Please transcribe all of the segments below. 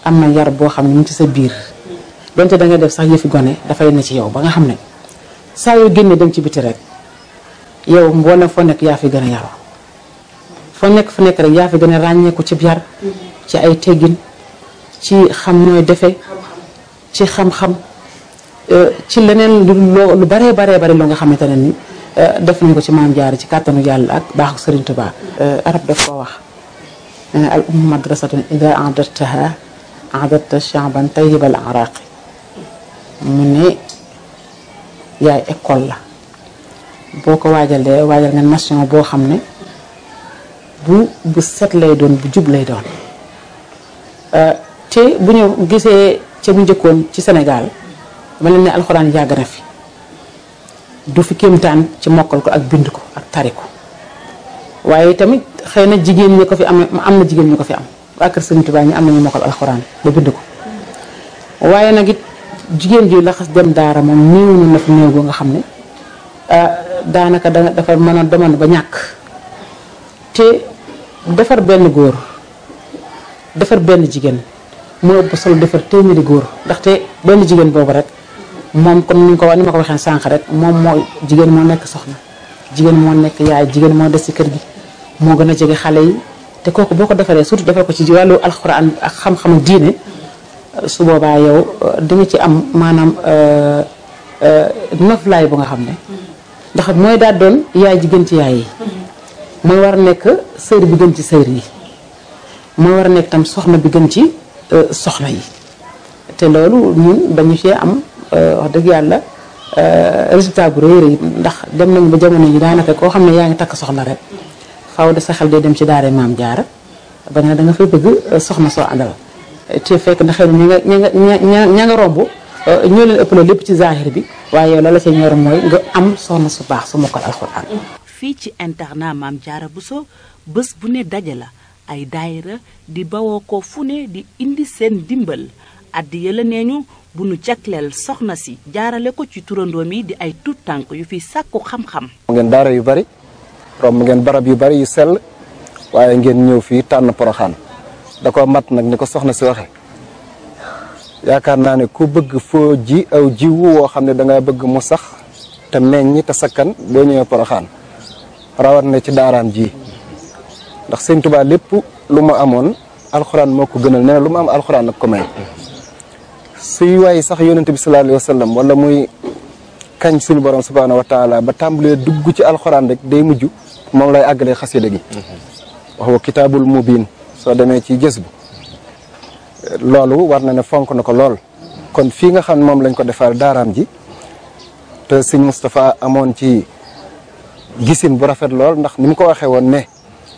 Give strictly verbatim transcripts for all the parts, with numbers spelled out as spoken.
am na yar boo xam ne mu ci sa biir donte da nga def sax yëfi gone dafay ne ci yow ba nga xam ne saa yoo génnee dem ci biti rek yow mboolem foo nekk yaa fi gën a yaroo foo nekk fu nekk rek yaa fi gën a ràññeeku ci yar ci ay teggin ci xam nooy defe ci xam-xam ci leneen lu lu baree baree bari loo nga xamante ne ni def nañ ko ci maam Jaara ci kàttanu yàlla ak baaxu Sëriñ Tuubaa. arab daf koo wax nee na al ummu madrasatun ida a'dadtaha a'dadta sha'ban tayyibal araqi mu ne yaay école la boo ko waajalee waajal nga nation boo xam ne bu bu set lay doon bu jub lay doon te bu ñu gisee ca bu njëkkoon ci Sénégal dama leen ne alxuraan yàgg na fi du fi kéemtaan ci mokkal ko ak bind ko ak tari ko waaye tamit xëy na jigéen ñi ko fi am am na jigéen ñi ko fi am waa kër Sëriñ Tuubaa ñi am nañu mokkal alxuraan ba bind ko waaye nag it jigéen ji la xas dem daara moom néew na na fi néew nga xam ne daanaka da dafa mën a demoon ba ñàkk te defar benn góor defar benn jigéen moo ëpp solo defar téeméeri góor ndaxte benn jigéen boobu rek moom comme ni ko ni ma ko waxee sànq rek moom moo jigéen moo nekk soxna jigéen moo nekk yaay jigéen moo des ci kër gi moo gën a jege xale yi te kooku boo ko defaree surtout defar ko ci wàllu alxuraan ak xam-xamu diine su boobaa yow di nga ci am maanaam noflaay bu nga xam ne ndax mooy daal doon yaay ji gën ci yaay yi mooy war a nekk sëyr bi gën ci sëyr yi mooy war a nekk tam soxna bi gën ci soxna yi te loolu ñun dañu cee am wax dëgg yàlla résultat bu rëy rëy ndax dem nañu ba jamono yi daanaka koo xam ne yaa ngi takk soxna rek faaw de sa xel day dem ci daara maam Jaara ba nga da nga fay bëgg soxna soo àndal te fekk na xëy na ña nga ña nga ña nga romb ñoo leen ëppale lépp ci zahir bi waaye yow la la ca ñor mooy nga am soxna su baax su mokkal alxuraan. fii ci internat maam Jaara Bousso bés bu ne daje la ay daayira di bawoo ko fu ne di indi seen dimbal addi yëla nee ñu bu nu jagleel soxna si jaarale ko ci turandoom yi di ay tuut tànk yu fi sàkku xam-xam. ngeen daara yu bari romb ngeen barab yu bari yu sell waaye ngeen ñëw fii tànn Poroxaan da ko mat nag ni ko soxna si waxe yaakaar naa ne ku bëgg foo ji aw jiwu woo xam ne danga bëgg mu sax te meññ te sakkan boo ñëwee Poroxaan rawat na ci daaraam ji ndax Sëñ Tuubaa lépp lu ma amoon alxuraan moo ko gënal nee na lu ma am alxuraan ak ko may suy waay sax yonente bi sallallahu alayhi wa sallam wala muy kañ suñu borom subhaanahu wa taala ba tàmbalee dugg ci alxuraan rek day mujj moom lay àggalee xasida gi wax wa kitaabul mubiin soo demee ci jës bu loolu war na ne fonk na ko lool kon fii nga xam ne moom lañ ko defar daaraam ji te sëñ Moustapha amoon ci gisin bu rafet lool ndax ni mu ko waxee woon ne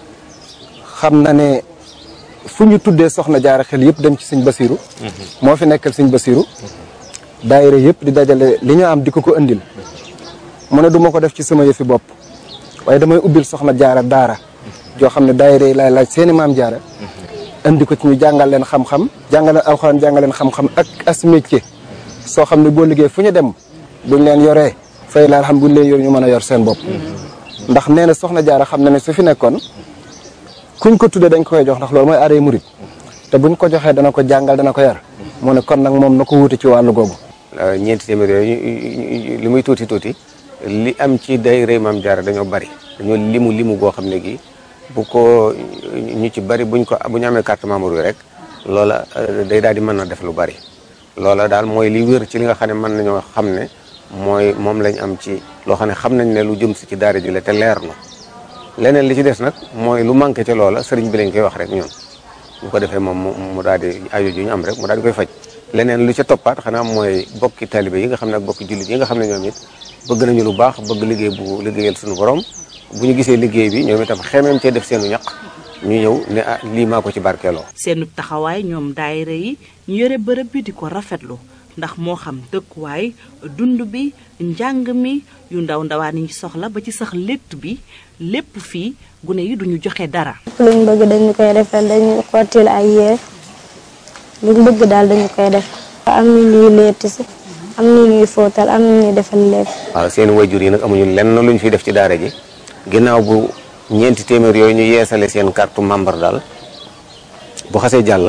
xam na ne fu ñu tuddee soxna jaara xel yëpp dem ci sëñ Basiru moo fi nekkal sëñ Basiru daayira yëpp di dajale li ñu am di ko ko indil mu ne du ma ko def ci sama yëfi bopp waaye damay ubbil soxna jaara daara joo xam ne daayira yi laay laaj seeni maam jaara indi ko ci ñu jàngal leen xam-xam jàngal leen alxuraan jàngal leen xam-xam ak as métier soo xam ne boo liggéey fu ñu dem buñ leen yoree fay laal xam buñ leen yor ñu mën a yor seen bopp ndax nee na soxna jaara xam na ne su fi nekkoon kuñ ko tuddee dañ ko koy jox ndax loolu mooy aaday murit te buñ ko joxee dana ko jàngal dana ko yar mu ne kon nag moom na ko wuute ci wàllu googu. ñeenti téeméer yooyu li muy tuuti tuuti li am ci daayira maam jaara dañoo bari dañoo limu limu goo xam ne gi bu ko ñu ci bari buñ ko bu ñu amee carte membre yi rek loola day daal di mën na def lu bari loola daal mooy li wér ci li nga xam ne mën nañoo xam ne mooy moom lañ am ci loo xam ne xam nañ ne lu jëm si ci daara ji la te leer na leneen li ci des nag mooy lu manqué ci loola sëriñ bi lañ koy wax rek ñun bu ko defee moom mu daal di aju ji ñu am rek mu daal di koy faj leneen lu ca toppaat xanaa mooy bokki talibé yi nga xam ne ak bokki jullit yi nga xam ne ñoom it bëgg nañu lu baax bëgg liggéey bu liggéeyal suñu borom bu ñu gisee liggéey bi ñoom itam xemeem cee def seenu ñaq ñu ñëw ne ah lii maa ko ci barkeeloo. seenu taxawaay ñoom daayira yi ñu yore bërëb bi di ko rafetlu ndax moo xam dëkkuwaay dund bi njàng mi yu ndaw ndawaan yi soxla ba ci sax létt bi lépp fii gune yi duñu joxe dara. luñ bëgg dañu koy defal dañu xottil ay yére luñ bëgg daal dañu koy def. am na ñuy létt si am na ñuy fóotal am na ñuy defal lépp. waaw seen wayjur yi nag amuñu lenn luñ fiy def ci daara ji ginnaaw bu ñeenti téeméer yooyu ñu yeesale seen carte membre daal bu xasee jàll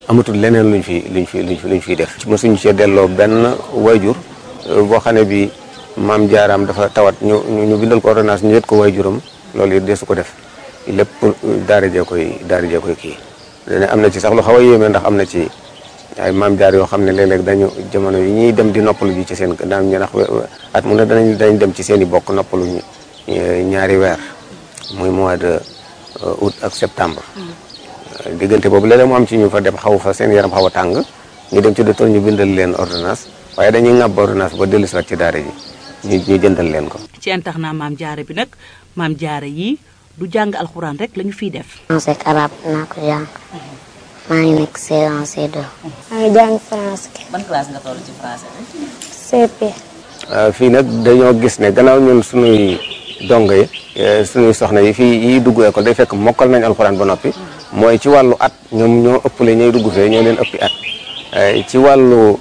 amatul leneen luñ fi luñ fi luñ fi luñ fiy def. mosuñu cee delloo benn wayjur boo xam ne bi maam jaaraam dafa tawat ñu ñu bindal ko ordonnance ñu yët ko wayjuram loolu it deesu ko def lépp daara jee koy daara jee koy kii. dane am na ci sax lu xaw a yéeme ndax am na ci ay maam jaar yoo xam ne léeg-léeg dañu jamono yi ñuy dem di noppalu ji ci seen daan ñu ndax at mu ne danañ dañ dem ci seen i bokk noppalu ñaari weer muy mois de août ak septembre. diggante boobu léeg-léeg mu am ci ñu fa dem xaw fa seen yaram xaw a tàng ñu dem ci docteur ñu bindal leen ordonnance waaye dañuy ŋàbb ordonnance ba dellu si waat ci daara ji ñu ñu jëndal leen ko. ci internat maam jaara bi nag maam jaara yi du jàng alxuraan rek lañu fiy def. français ak arabe naa ko jàng maa ngi nekk C un C deux. maa ngi jàng français. ban classe nga toll ci français bi. C P. fii nag dañoo gis ne gannaaw ñun suñuy dongo yi suñuy soxna yi fii yi dugg école day fekk mokkal nañ alxuraan ba noppi mooy ci wàllu at ñoom ñoo ëppale ñooy dugg fee ñoo leen ëppi at ci wàllu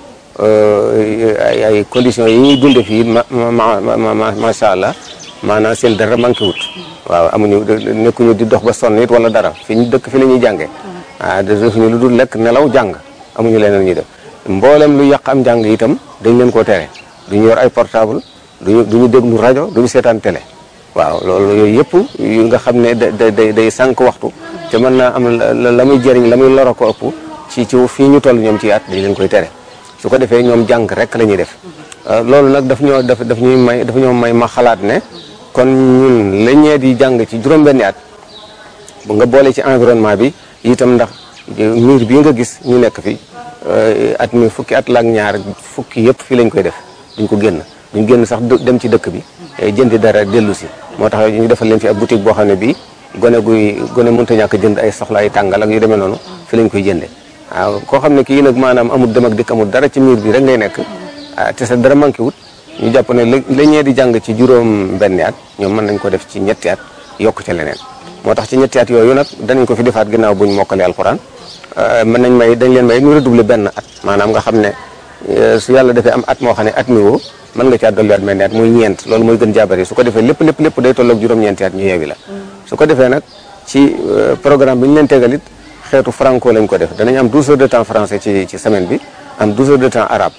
ay ay conditions yi ñuy dunde fii ma ma macha allah maanaam seen dara manqué wut. waaw amuñu nekkuñu di dox ba sonn it wala dara fi ñu dëkk fi la ñuy jàngee ah defuñu lu dul lekk nelaw jàng amuñu leneen ñuy def mboolem lu yàq am jàng itam dañ leen koo tere duñu yor ay portable duñu duñu déglu rajo duñu seetaan télé. waaw loolu yooyu yëpp yu nga xam ne da day day sànq waxtu te mën naa am la muy jëriñ la muy loro ko ëpp ci ci fii ñu toll ñoom ci at dañ leen koy tere su ko defee ñoom jàng rek la ñuy def loolu nag daf ñoo daf daf ñuy may daf ñoo may ma xalaat ne kon ñun la ñee di jàng ci juróom-benni at bu nga boole ci environnement bi itam ndax miir bii nga gis ñu nekk fi at mi fukki at la ak ñaar fukki yëpp fii lañ koy def duñ ko génn duñ génn sax dem ci dëkk bi jëndi dara dellu si moo tax ñu defal leen fi ab boutique boo xam ne bii gone guy gone mënta ñàkk jënd ay soxla ay tàngal ak yu demee noonu fi lañ koy jënde waaw koo xam ne kii nag maanaam amul dem ak dikk amul dara ci miir bi rek ngay nekk te sa dara manqué wut ñu jàpp ne la ñee di jàng ci juróom benni at ñoom mën nañ ko def ci ñetti at yokk ca leneen moo tax ci ñetti at yooyu nag danañ ko fi defaat ginnaaw buñ mokkale alxuraan mën nañ may dañ leen may ñu redoubler benn at maanaam nga xam ne su yàlla defee am at moo xam ne at mi woo mën nga caa dolliwaat mel ni at muy ñeent loolu mooy gën jaabari su ko defee lépp lépp lépp day tolloog juróom-ñeenti at ñu yeewi la su ko defee nag ci programme bi ñu leen tegalit xeetu franco lañ ko def danañ am douze heures de temps français ci ci semaine bi am douze heures de temps arabe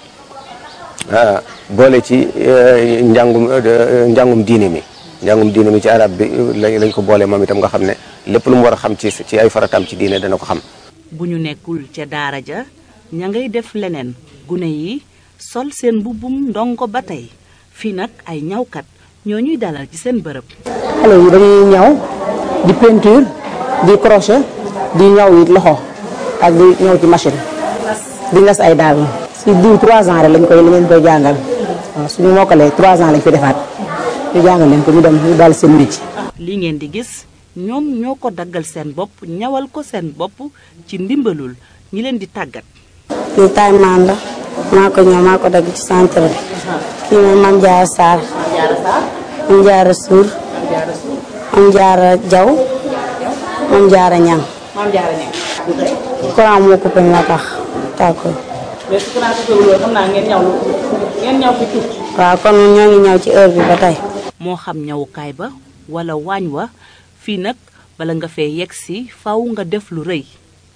boole ci njàngum njàngum diine mi njàngum diine mi ci arabe bi lañ ko boole moom itam nga xam ne lépp lu mu war a xam ci ci ay farataam ci diine dana ko xam. bu ñu nekkul ca daara ja ña ngay def leneen gune yi sol seen mbubbum ndongo ba tey fii nag ay ñawkat ñoo ñuy dalal ci seen bërëb. xale yi dañuy ñaw di peinture di crochet di ñaw it loxo ak di ñaw ci machine di nas ay daal si diw trois ans rek lañ koy lañ koy jàngal waaw suñu mokkalee trois ans lañ fi defaat ñu jàngal leen ko ñu dem ñu daal seen métier. li ngeen di gis ñoom ñoo ko daggal seen bopp ñawal ko seen bopp ci ndimbalul ñi leen di tàggat. lii taay maan la maa ko ñëw maa ko dagg ci centre bi kii moom Mame Diarra Sarr Mame Diarra Sour Mame Diarra Diaw Mame Diarra Niang courant moo coupé moo tax tàkkul mais su courant coupé loolu xam naa ngeen ñaw ngeen ñaw fi tuuti. waaw kon ñoo ngi ñaw ci heure bi ba tey. moo xam ñawukaay ba wala waañ wa fii nag bala nga fee yegg si faw nga def lu rëy.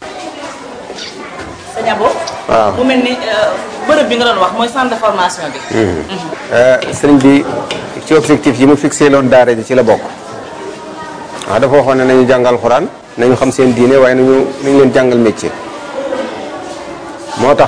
sëñ Abo. waaw mu mel ni bërëb bi nga doon wax mooy centre de formation bi. sëriñ bi ci objectif yi mu fixé loon daara ji ci la bokk waaw dafa waxoon ne nañu jàngal xuraan nañu xam seen diine waaye nañu nañu leen jàngal métier moo tax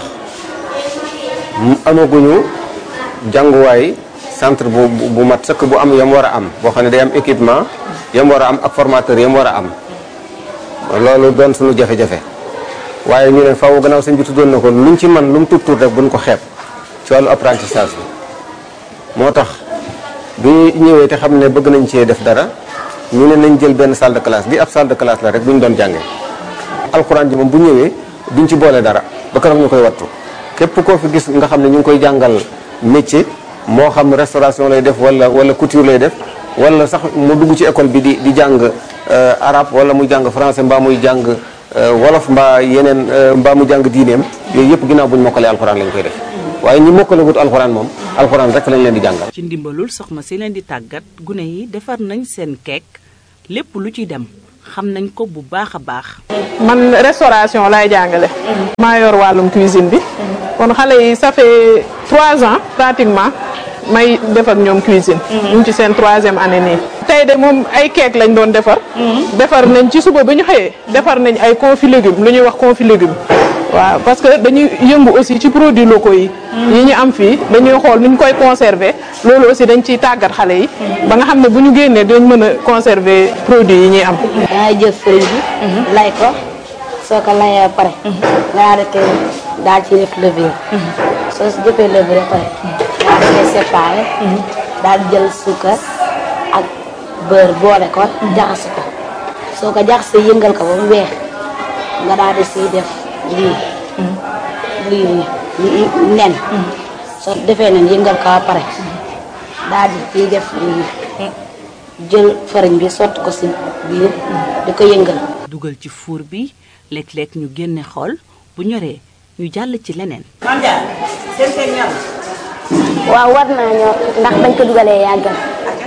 amaguñu jànguwaay centre bu bu mat sëkk bu am yam war a am boo xam ne day am équipement yam war a am ak formateur yam war a am loolu doon suñu jafe-jafe waaye ñu ne faaw gannaaw sëñ bi tuddoon na ko luñ ci man lu mu tuut tuut rek buñ ko xeeb ci wàllu apprentissage bi moo tax bi ñëwee te xam ne bëgg nañ cee def dara ñu ne nañ jël benn salle de classe bi ab salle de classe la rek bu ñu doon jàngee alxuraan ji moom bu ñëwee duñ ci boole dara ba keroog ñu koy wattu képp koo fi gis nga xam ne ñu ngi koy jàngal métier moo xam restauration lay def wala wala couture lay def wala sax mu dugg ci école bi di di jàng arabe wala muy jàng français mbaa muy jàng wolof mbaa yeneen mbaa mu jàng diineem yooyu yëpp ginnaaw bu ñu mokkalee alxuraan lañ koy def waaye ñi mokkale wut alxuraan moom alxuraan rek lañ leen di jàngal. ci ndimbalul soxna si leen di tàggat gune yi defar nañ seen keek lépp lu ci dem xam nañ ko bu baax a baax. man restauration laay jàngale. maa yor wàllum cuisine bi. kon xale yi ça fait trois ans pratiquement may def ak ñoom cuisine. ñu ngi ci seen troisième année nii. tey de moom ay cake lañ doon defar. defar nañ ci suba bi ñu xëyee. defar nañ ay confit légumes lu ñuy wax confit légumes. waaw parce que dañuy yëngu aussi ci produits locaux yi. yi ñu am fii dañuy xool nu ñu koy conserver loolu aussi dañ ciy tàggat xale yi. ba nga xam ne bu ñu génnee dañ mën a conserver produits yi ñuy am. dangay jël farine bi. lay ko soo ko layee pare. nga daal di koy daal ci def levure. soo si jëfee levure pare. daal di koy séparé. daal di jël suukar ak beurre boole ko jaxase ko soo ko jaxasee yëngal ko ba mu weex nga daal di siy def. lii lii nen soo defee nen yëngal ko ba pare daal di ciy def lii jël farine bi sotti ko si biir di ko yëngal. dugal ci four bi léeg-léeg ñu génne xool bu ñoree ñu jàll ci leneen. waaw war naa ñor ndax bañ ko dugalee yàggal.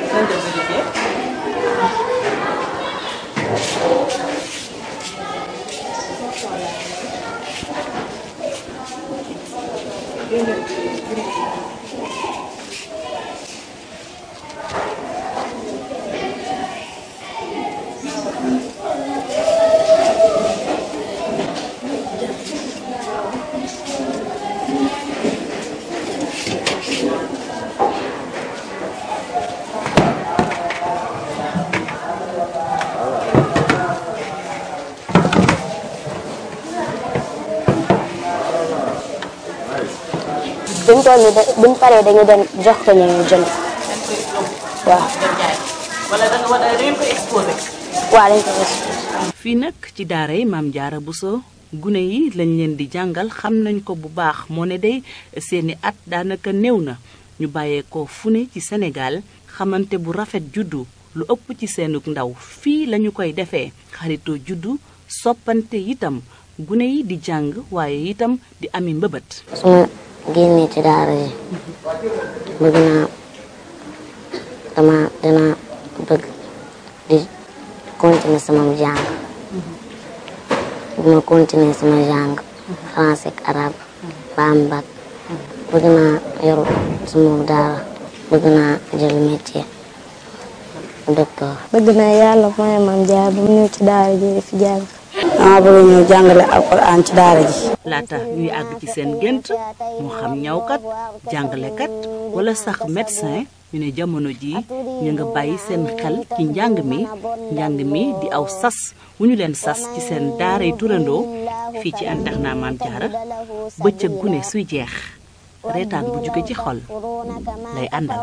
buñ toll nii buñ paree dañu dem jox ko ñu jënd waaw. wala da nga war a dañ ko exposé. waaw dañ ko exposé. fii nag ci daara yi Maam Jaara Buso gune yi lañ leen di jàngal xam nañ ko bu baax moo ne day seeni at daanaka néew na ñu bàyyeekoo fu ne ci Sénégal xamante bu rafet juddu lu ëpp ci seenug ndaw fii lañu koy defee xaritoo juddu soppante itam gune yi di jàng waaye itam di ami mbëbët. génne ci daara ji bëgg naa dama dina bëgg di continuer sama jàng bu ma continuer sama jàng français ak arabe ba am bac bëgg naa yor sama daara bëgg naa jël métier docteur. bëgg naa yàlla mooy Maam Jaara ba mu ñëw ci daara ji di fi jàng. dama bëgg ñëw jàngale alxuraan ci daara ji. laata ñuy àgg ci seen gént moo xam ñawkat jàngalekat wala sax médecin ñu ne jamono ji ñu nga bàyyi seen xel ci njàng mi njàng mi di aw sas wu ñu leen sas ci seen daaray turandoo fii ci internat Maam Jaara bëccëg gune suy jeex reetaan bu jóge ci xol lay àndal.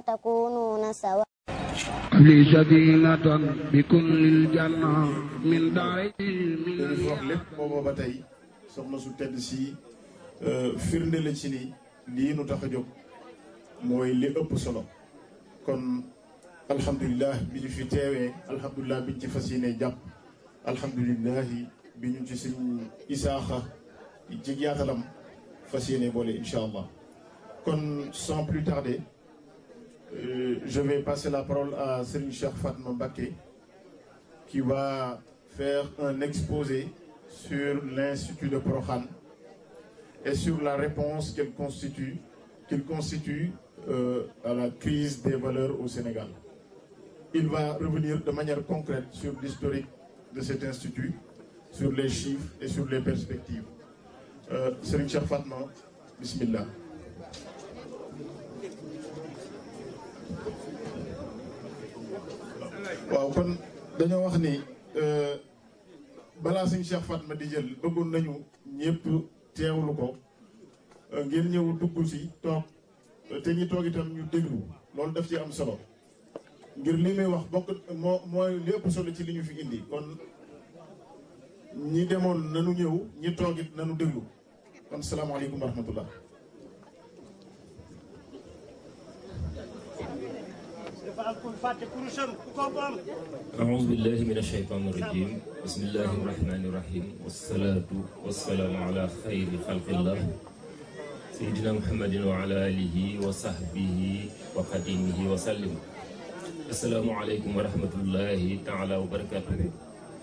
li sadinatan bi kullil janna min daari min wax lépp booba ba tey soxna su tedd si firnde la ci ni lii nu tax a jóg mooy li ëpp solo kon alhamdulilah bi ñu fi teewee alhamdulilah bi ñu ci fas yéene jàpp alhamdulilah bi ñu ci suñ isaaxa ci yaatalam fas yéene boole incha allah kon sans plus tarder Euh, je vais passer la parole à Serigne Cheikh Fatma Mbacké qui va faire un exposé sur l'Institut de Prokhane et sur la réponse qu'il constitue, qu'il constitue euh, à la crise des valeurs au Sénégal. Il va revenir de manière concrète sur l'historique de cet institut, sur les chiffres et sur les perspectives. Euh, Serigne Cheikh Fatma, bismillah. waaw kon dañoo wax ni balaa suñ Cheikh Fatma di jël bëggoon nañu ñëpp teewlu ko ngeen ñëw dugg si toog te ñi toog itam ñu déglu loolu daf ci am solo ngir li muy wax bokk moo mooy li ëpp solo ci li ñu fi indi kon ñi demoon nanu ñëw ñi toog it nanu déglu kon salaamaaleykum wa rahmatullah. أعوذ بالله من الشيطان الرجيم بسم الله الرحمن الرحيم والصلاة والسلام على خير خلق الله سيدنا محمد وعلى آله وصحبه وخديمه وسلم السلام عليكم ورحمة الله تعالى وبركاته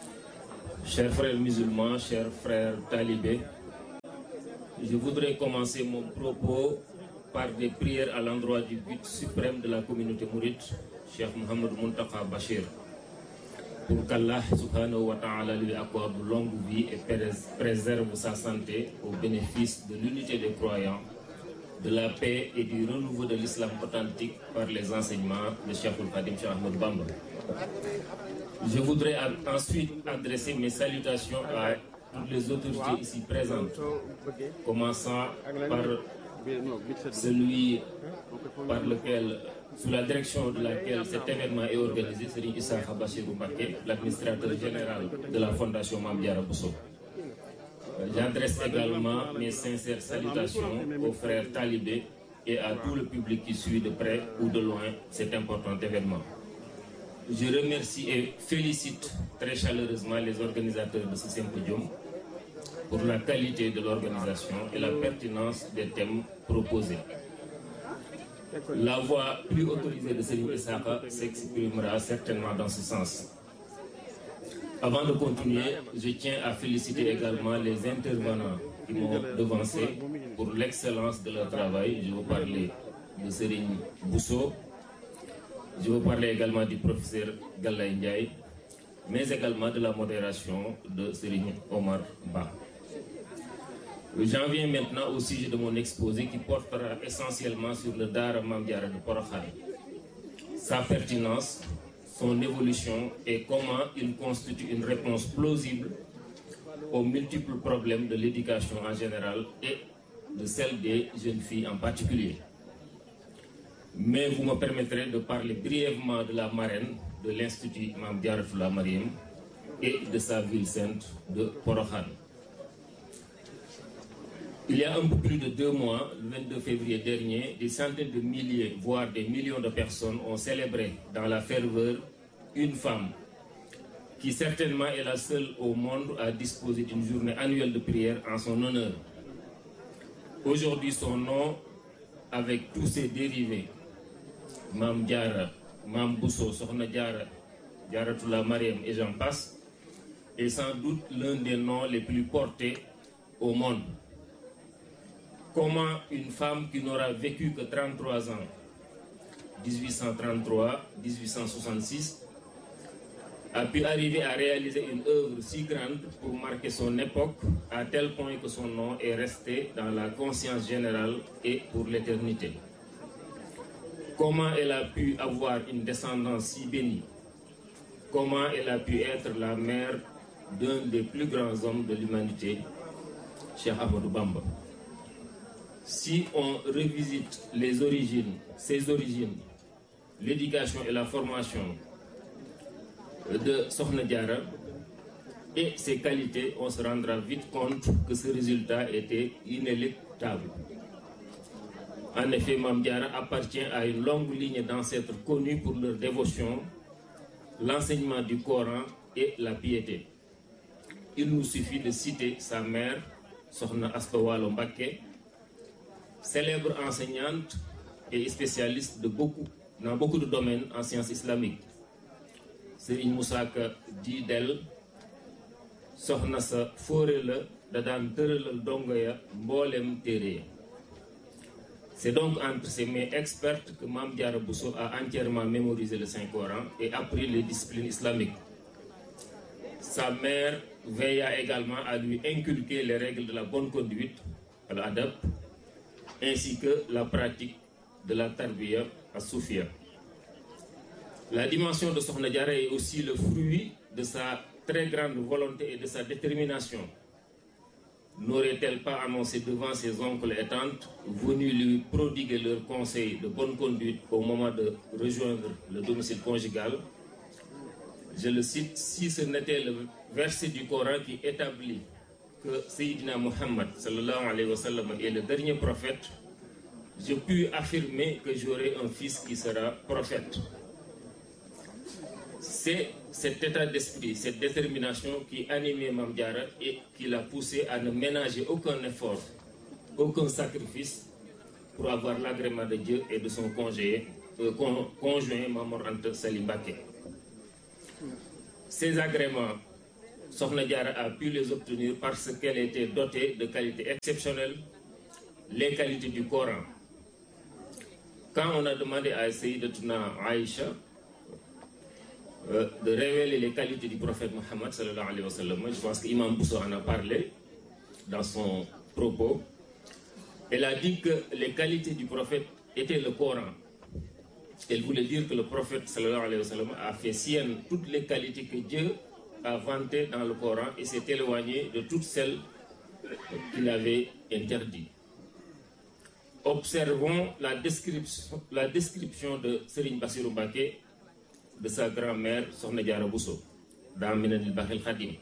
chers frères musulmans, chers frères talibés, je voudrais commencer mon propos par des prières à l'endroit du but suprême de la communauté mouride, Cheikh Mohamed Muntaka Bachir, pour qu'Allah subhanahu wa ta'ala lui accorde longue vie et préserve sa santé au bénéfice de l'unité des croyants, de la paix et du renouveau de l'islam authentique par les enseignements de Cheikh Khadim Cheikh Ahmed Bamba. Je voudrais ensuite adresser mes salutations à toutes les autorités ici présentes, commençant par celui par lequel, sous la direction de laquelle cet événement est organisé, Serigne Issakha Bachirou Mbacké, l'administrateur général de la Fondation Mame Diarra Bousso. J'adresse également mes sincères salutations aux frères talibés et à tout le public qui suit de près ou de loin cet important événement. Je remercie et félicite très chaleureusement les organisateurs de ce symposium pour la qualité de l'organisation et la pertinence des thèmes proposés. La voix plus autorisée de Serigne Issakha s'exprimera certainement dans ce sens. Avant de continuer, je tiens à féliciter également les intervenants qui m'ont devancé pour l'excellence de leur travail. Je veux parler de Serigne Bousso, je veux parler également du professeur Gallay Ndiaye, mais également de la modération de Serigne Omar Ba. J'en viens maintenant au sujet de mon exposé qui portera essentiellement sur le Daara Mame Diarra de Porokhane, sa pertinence, son évolution et comment il constitue une réponse plausible aux multiples problèmes de l'éducation en général et de celle des jeunes filles en particulier. Mais vous me permettrez de parler brièvement de la marraine de l'Institut Mame Diarra Mariam et de sa ville sainte de Porokhane. Il y a un peu plus de deux mois, le vingt-deux février dernier, des centaines de milliers, voire des millions de personnes ont célébré dans la ferveur une femme qui certainement est la seule au monde à disposer d'une journée annuelle de prière en son honneur. Aujourd'hui, son nom, avec tous ses dérivés, Mame Diarra, Mame Bousso, Sokhna Diarra, Diarratullah Mariam et j'en passe, est sans doute l'un des noms les plus portés au monde. Comment une femme qui n'aura vécu que trente-trois ans, dix-huit cent trente-trois à dix-huit cent soixante-six, a pu arriver à réaliser une œuvre si grande pour marquer son époque, à tel point que son nom est resté dans la conscience générale et pour l'éternité. Comment elle a pu avoir une descendance si bénie? Comment elle a pu être la mère d'un des plus grands hommes de l'humanité, Cheikh Ahmadou Bamba? Si on revisite les origines, ses origines, l'éducation et la formation de Sokhna Diarra et ses qualités, on se rendra vite compte que ce résultat était inéluctable. En effet, Mame Diarra appartient à une longue ligne d'ancêtres connus pour leur dévotion, l'enseignement du Coran et la piété. Il nous suffit de citer sa mère, Sokhna Asta Walo Mbacké, célèbre enseignante et spécialiste de beaucoup, dans beaucoup de domaines en sciences islamiques. Serigne Moussa Ka dit d'elle, soxna sa fóore la da daan tëralal dongo ya mboolem téere ya. C'est donc entre ses mains expertes que Mame Diarra Bousso a entièrement mémorisé le Saint-Coran et appris les disciplines islamiques. Sa mère veilla également à lui inculquer les règles de la bonne conduite, al-adab, ainsi que la pratique de la tarbiya as-soufia. La dimension de Sokhna Diarra est aussi le fruit de sa très grande volonté et de sa détermination. N'aurait-elle pas annoncé devant ses oncles et tantes, venus lui prodiguer leurs conseils de bonne conduite au moment de rejoindre le domicile conjugal? Je le cite, si ce n'était le verset du Coran qui établit que Sayyidina Muhammad sallallahu alayhi wa sallam est le dernier prophète, je puis affirmer que j'aurai un fils qui sera prophète. C'est cet état d'esprit, cette détermination qui animait Mame Diarra et qui l'a poussé à ne ménager aucun effort, aucun sacrifice pour avoir l'agrément de Dieu et de son conjoint, euh, con, conjoint Mame Mor Anta Sali Mbacké. Ces agréments Sokhna Diarra a pu les obtenir parce qu'elle était dotée de qualités exceptionnelles, les qualités du Coran. Quand on a demandé à Sayyidatuna Aïcha euh, de révéler les qualités du prophète Mohammed sallallahu alayhi wa sallam, je pense qu'Imam Bousso en a parlé dans son propos, elle a dit que les qualités du prophète étaient le Coran. Elle voulait dire que le prophète sallallahu alayhi wa sallam a fait sienne toutes les qualités que Dieu a vantées dans le Coran et s'est éloigné de toutes celles qu'il avait interdites. Observons la description, la description de Serigne Bassirou Mbacké de sa grand-mère Sokhna Diarra Bousso dans Minanil Bakhil Khadim.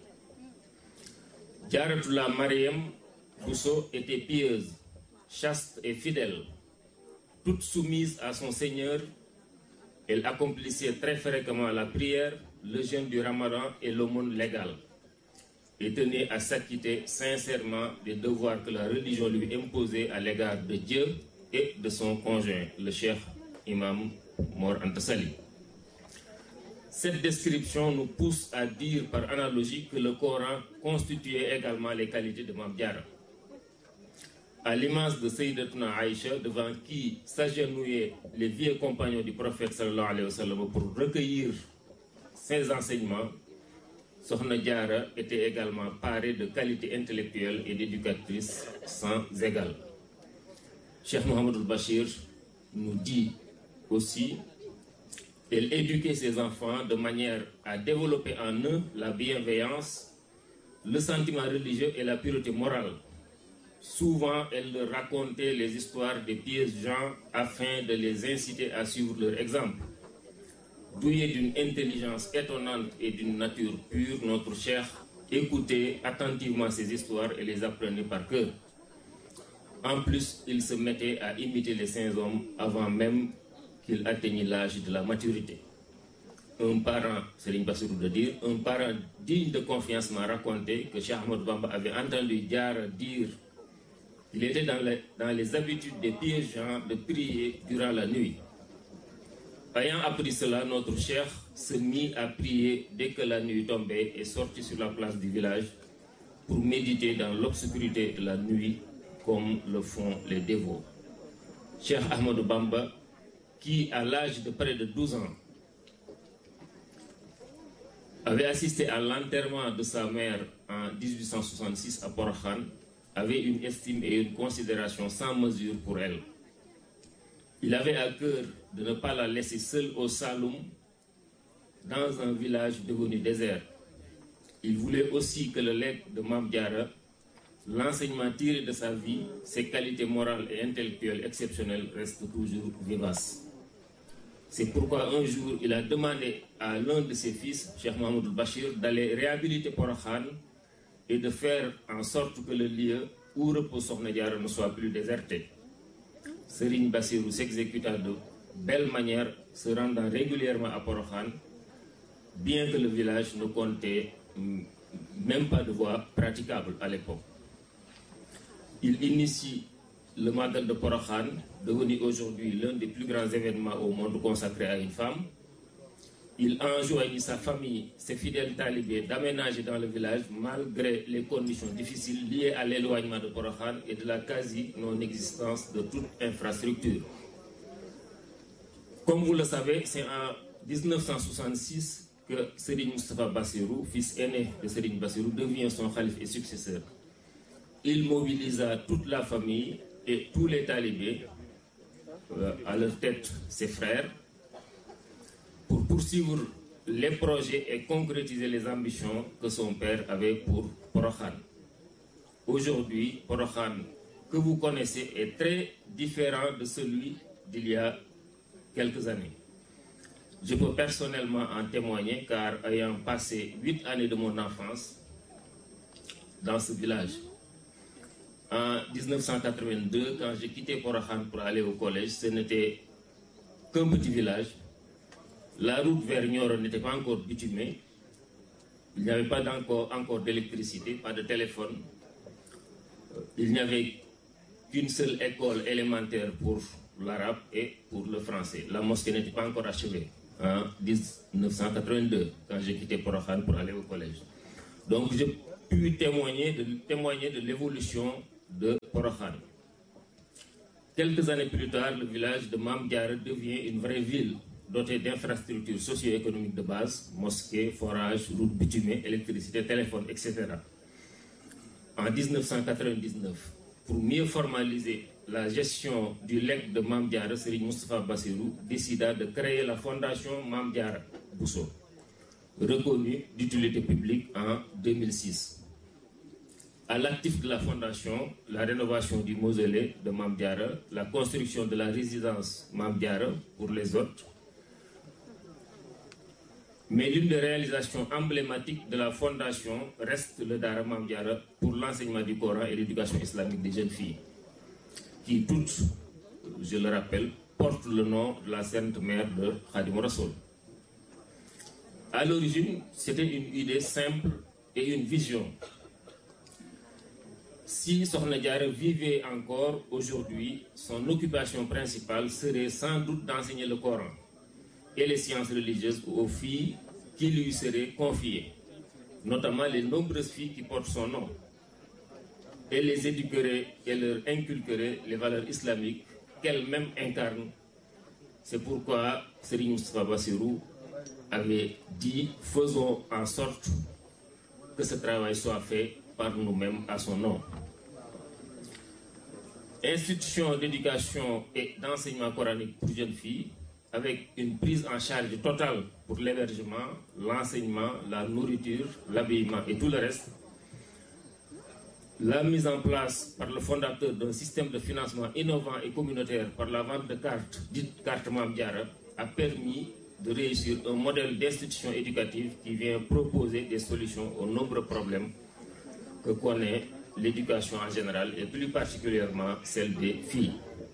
Diaratullah Mariam Bousso était pieuse, chaste et fidèle. Toute soumise à son Seigneur, elle accomplissait très fréquemment la prière, le jeûne du Ramadan et l'aumône légale, et tenait à s'acquitter sincèrement des devoirs que la religion lui imposait à l'égard de Dieu et de son conjoint, le cheikh Imam Mor Anta Sali. Cette description nous pousse à dire par analogie que le Coran constituait également les qualités de Mame Diarra. À l'image de Sayyidatuna Aïcha, devant qui s'agenouillaient les vieux compagnons du prophète sallallahu alayhi wa sallam pour recueillir ses enseignements, Sokhna Diarra était également parée de qualités intellectuelles et d'éducatrice sans égale. Cheikh Mouhamadoul Bachir nous dit aussi qu'elle éduquait ses enfants de manière à développer en eux la bienveillance, le sentiment religieux et la pureté morale. Souvent, elle leur racontait les histoires des pieux gens afin de les inciter à suivre leur exemple. Doué d'une intelligence étonnante et d'une nature pure, notre cheikh écoutait attentivement ces histoires et les apprenait par cœur. En plus, il se mettait à imiter les saints hommes avant même qu'il atteignît l'âge de la maturité. Un parent, Serigne Bassirou de dire, un parent digne de confiance m'a raconté que Cheikh Ahmadou Bamba avait entendu Diarra dire qu'il était dans les, dans les habitudes des pieux gens de prier durant la nuit. Ayant appris cela, notre cheikh se mit à prier dès que la nuit tombait et sortit sur la place du village pour méditer dans l'obscurité de la nuit comme le font les dévots. Cheikh Ahmadou Bamba, qui à l'âge de près de douze ans avait assisté à l'enterrement de sa mère en dix-huit cent soixante-six à Porokhane, avait une estime et une considération sans mesure pour elle. Il avait à cœur de ne pas la laisser seule au Saloum, dans un village devenu désert. Il voulait aussi que le legs de Mame Diarra, l'enseignement tiré de sa vie, ses qualités morales et intellectuelles exceptionnelles restent toujours vivaces. C'est pourquoi un jour, il a demandé à l'un de ses fils, Cheikh Mouhamadoul Bachir, d'aller réhabiliter Porokhane et de faire en sorte que le lieu où repose Sokhna Diarra ne soit plus déserté. Serigne Bassirou s'exécuta de belle manière, se rendant régulièrement à Porokhane, bien que le village ne comptait même pas de voie praticable à l'époque. Il initie le Magal de Porokhane, devenu aujourd'hui l'un des plus grands événements au monde consacré à une femme. Il enjoignit sa famille, ses fidèles talibés, d'aménager dans le village malgré les conditions difficiles liées à l'éloignement de Porokhane et de la quasi-non-existence de toute infrastructure. Comme vous le savez, c'est en dix-neuf cent soixante-six que Serigne Moustapha Bassirou, fils aîné de Serigne Bassirou, devient son khalife et successeur. Il mobilisa toute la famille et tous les talibés, euh, à leur tête ses frères, pour poursuivre les projets et concrétiser les ambitions que son père avait pour Porokhane. Aujourd'hui, Porokhane, que vous connaissez, est très différent de celui d'il y a quelques années. Je peux personnellement en témoigner car ayant passé huit années de mon enfance dans ce village, en dix-neuf cent quatre-vingt-deux, quand j'ai quitté Porokhane pour aller au collège, ce n'était qu'un petit village. La route vers Nioro n'était pas encore bitumée. Il n'y avait pas encore, encore d'électricité, pas de téléphone. Il n'y avait qu'une seule école élémentaire pour l'arabe et pour le français. La mosquée n'était pas encore achevée en dix-neuf cent quatre-vingt-deux, quand j'ai quitté Porokhane pour aller au collège. Donc je puis témoigner de, témoigner de l'évolution de Porokhan. Quelques années plus tard, le village de Mame Diarra devient une vraie ville dotée d'infrastructures socio-économiques de base, mosquées, forages, routes bitumées, électricité, téléphone, et cetera. En mille neuf cent quatre-vingt-dix-neuf, pour mieux formaliser la gestion du legs de Mame Diarra, Serigne Moustapha Bassirou décida de créer la fondation Mame Diarra Bousso, reconnue d'utilité publique en deux mille six. À l'actif de la fondation, la rénovation du mausolée de Mame Diarra, la construction de la résidence Mame Diarra pour les hôtes. Mais l'une des réalisations emblématiques de la fondation reste le Dara Mame Diarra pour l'enseignement du Coran et l'éducation islamique des jeunes filles, qui toutes, je le rappelle, portent le nom de la Sainte Mère de Khadim Rassoul. À l'origine, c'était une idée simple et une vision. Si Sokhna Diarra vivait encore aujourd'hui, son occupation principale serait sans doute d'enseigner le Coran et les sciences religieuses aux filles qui lui seraient confiées, notamment les nombreuses filles qui portent son nom. Elle les éduquerait et leur inculquerait les valeurs islamiques qu'elle-même incarne. C'est pourquoi Serigne Moustapha Bassirou avait dit « Faisons en sorte que ce travail soit fait par nous-mêmes à son nom ». Institution d'éducation et d'enseignement coranique pour jeunes filles, avec une prise en charge totale pour l'hébergement, l'enseignement, la nourriture, l'habillement et tout le reste. La mise en place par le fondateur d'un système de financement innovant et communautaire par la vente de cartes, dites cartes Mame Diarra, a permis de réussir un modèle d'institution éducative qui vient proposer des solutions aux nombreux problèmes que connaît l'éducation en général et plus particulièrement celle des filles.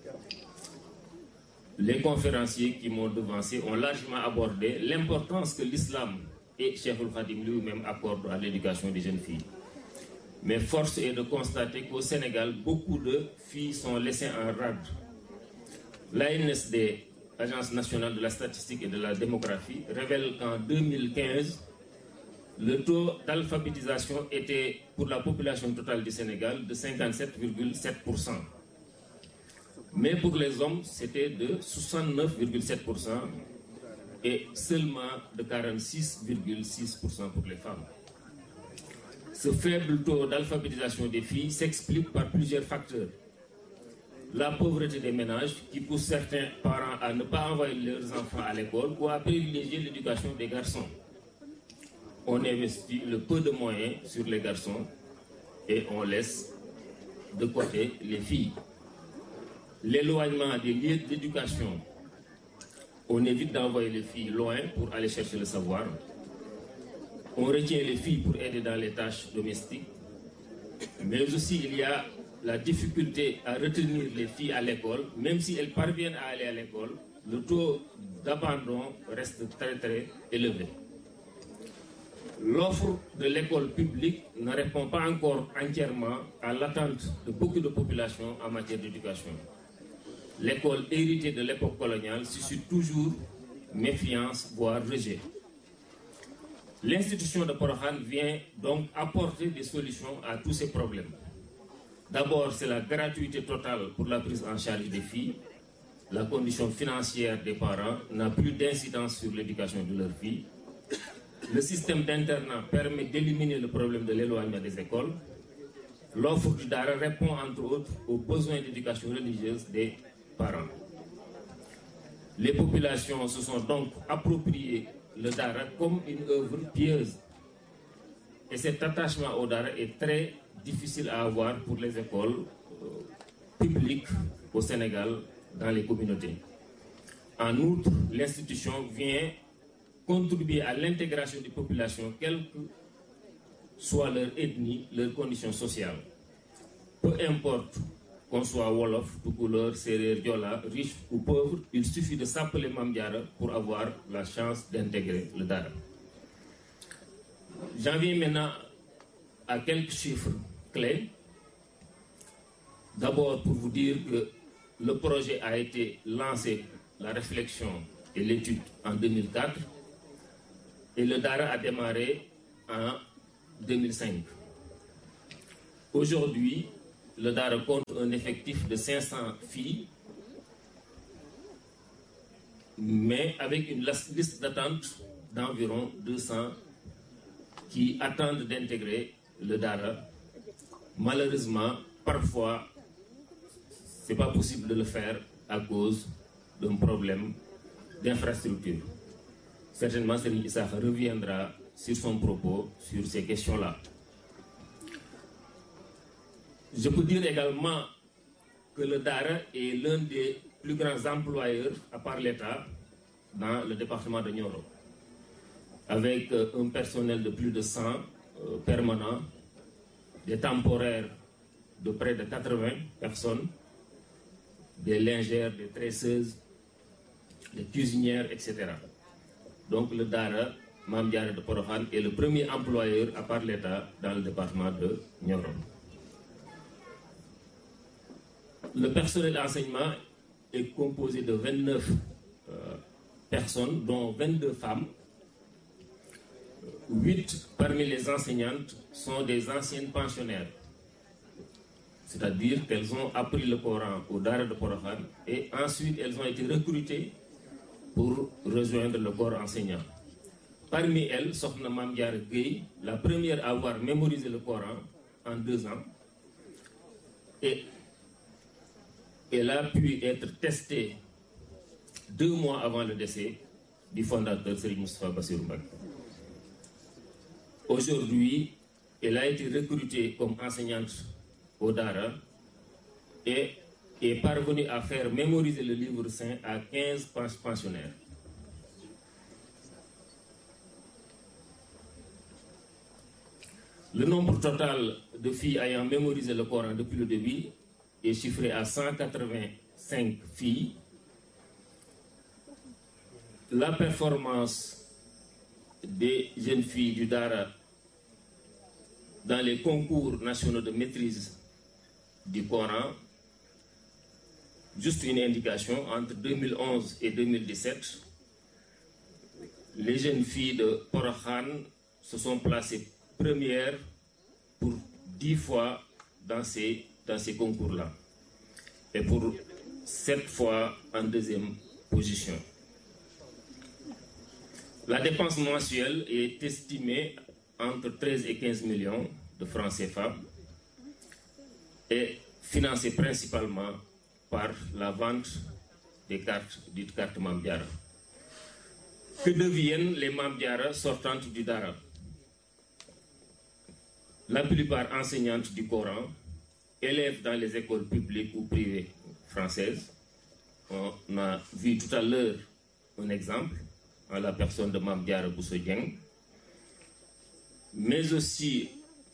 Les conférenciers qui m'ont devancé ont largement abordé l'importance que l'islam et Cheikhoul Khadim lui-même accordent à l'éducation des jeunes filles. Mais force est de constater qu'au Sénégal, beaucoup de filles sont laissées en rade. L'A N S D, Agence nationale de la statistique et de la démographie, révèle qu'en deux mille quinze, le taux d'alphabétisation était pour la population totale du Sénégal de cinquante-sept virgule sept pour cent. Mais pour les hommes, c'était de soixante-neuf virgule sept pour cent et seulement de quarante-six virgule six pour cent pour les femmes. Ce faible taux d'alphabétisation des filles s'explique par plusieurs facteurs. La pauvreté des ménages qui pousse certains parents à ne pas envoyer leurs enfants à l'école ou à privilégier l'éducation des garçons. On investit le peu de moyens sur les garçons et on laisse de côté les filles. L'éloignement des lieux d'éducation. On évite d'envoyer les filles loin pour aller chercher le savoir. On retient les filles pour aider dans les tâches domestiques. Mais aussi il y a la difficulté à retenir les filles à l'école. Même si elles parviennent à aller à l'école, le taux d'abandon reste très très élevé. L'offre de l'école publique ne répond pas encore entièrement à l'attente de beaucoup de populations en matière d'éducation. L'école héritée de l'époque coloniale suscite toujours méfiance, voire rejet. L'institution de Porokhan vient donc apporter des solutions à tous ces problèmes. D'abord, c'est la gratuité totale pour la prise en charge des filles. La condition financière des parents n'a plus d'incidence sur l'éducation de leurs filles. Le système d'internat permet d'éliminer le problème de l'éloignement des écoles. L'offre du Dara répond entre autres aux besoins d'éducation religieuse des parents. Les populations se sont donc appropriées le Dara comme une œuvre pieuse. Et cet attachement au Dara est très difficile à avoir pour les écoles euh, publiques au Sénégal, dans les communautés. En outre, l'institution vient contribuer à l'intégration des populations, quelle que soit leur ethnie, leurs conditions sociales. Peu importe qu'on soit Wolof, Toucouleur, Serer, Diola, riche ou pauvre, il suffit de s'appeler Mame Diarra pour avoir la chance d'intégrer le Dara. J'en viens maintenant à quelques chiffres clés. D'abord pour vous dire que le projet a été lancé, la réflexion et l'étude en deux mille quatre, et le Dara a démarré en deux mille cinq. Aujourd'hui, le Dara compte un effectif de cinq cents filles, mais avec une liste d'attente d'environ deux cents qui attendent d'intégrer le Dara. Malheureusement, parfois, ce n'est pas possible de le faire à cause d'un problème d'infrastructure. Certainement, Serigne Issakha reviendra sur son propos sur ces questions-là. Je peux dire également que le Dara est l'un des plus grands employeurs, à part l'État, dans le département de Nioro, avec un personnel de plus de cent euh, permanents, des temporaires de près de quatre-vingts personnes, des lingères, des tresseuses, des cuisinières, et cetera. Donc le Dara Mame Diarra de Porokhane est le premier employeur, à part l'État, dans le département de Nioro. Le personnel d'enseignement est composé de vingt-neuf euh, personnes, dont vingt-deux femmes. huit parmi les enseignantes sont des anciennes pensionnaires. C'est-à-dire qu'elles ont appris le Coran au Dara de Porokhane et ensuite elles ont été recrutées pour rejoindre le corps enseignant. Parmi elles, Sokhna Mame Diarra Gueye, la première à avoir mémorisé le Coran en deux ans, et elle a pu être testée deux mois avant le décès du fondateur Serigne Moustapha Bassirou Mbacké. Aujourd'hui, elle a été recrutée comme enseignante au Dara et est parvenue à faire mémoriser le livre saint à quinze pensionnaires. Le nombre total de filles ayant mémorisé le Coran depuis le début est chiffré à cent quatre-vingt-cinq filles. La performance des jeunes filles du Dara dans les concours nationaux de maîtrise du Coran, juste une indication, entre deux mille onze et deux mille dix-sept, les jeunes filles de Porokhane se sont placées premières pour dix fois dans ces, dans ces concours-là, et pour sept fois en deuxième position. La dépense mensuelle est estimée entre treize et quinze millions de francs C F A et financée principalement par la vente des cartes, dites cartes Mame Diarra. Que deviennent les Mame Diarra sortantes du Dara? La plupart enseignantes du Coran, élèves dans les écoles publiques ou privées françaises. On a vu tout à l'heure un exemple en la personne de Mame Diarra Bousso Dieng, mais aussi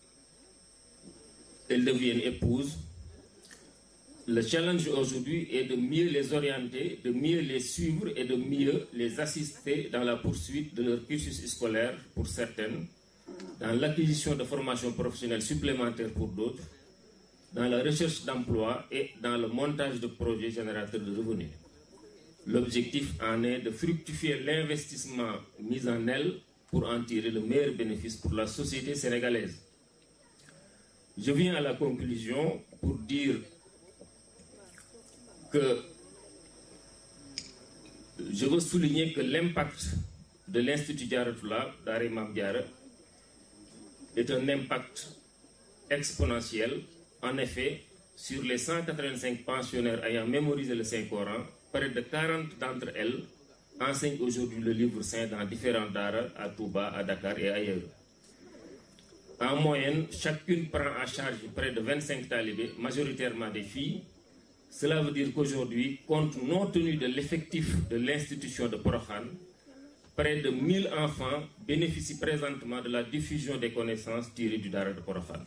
elles deviennent épouses. Le challenge aujourd'hui est de mieux les orienter, de mieux les suivre et de mieux les assister dans la poursuite de leur cursus scolaire pour certaines, dans l'acquisition de formations professionnelles supplémentaires pour d'autres, dans la recherche d'emploi et dans le montage de projets générateurs de revenus. L'objectif en est de fructifier l'investissement mis en elles pour en tirer le meilleur bénéfice pour la société sénégalaise. Je viens à la conclusion pour dire que je veux souligner que l'impact de l'Institut Diaratoulah Dara Mame Diarra est un impact exponentiel. En effet, sur les cent quatre-vingt-cinq pensionnaires ayant mémorisé le Saint-Coran, près de quarante d'entre elles enseignent aujourd'hui le livre saint dans différents Dara à Touba, à Dakar et ailleurs. En moyenne, chacune prend en charge près de vingt-cinq talibés, majoritairement des filles. Cela veut dire qu'aujourd'hui, compte non tenu de l'effectif de l'institution de Porokhane, près de mille enfants bénéficient présentement de la diffusion des connaissances tirées du Dara de Porokhane.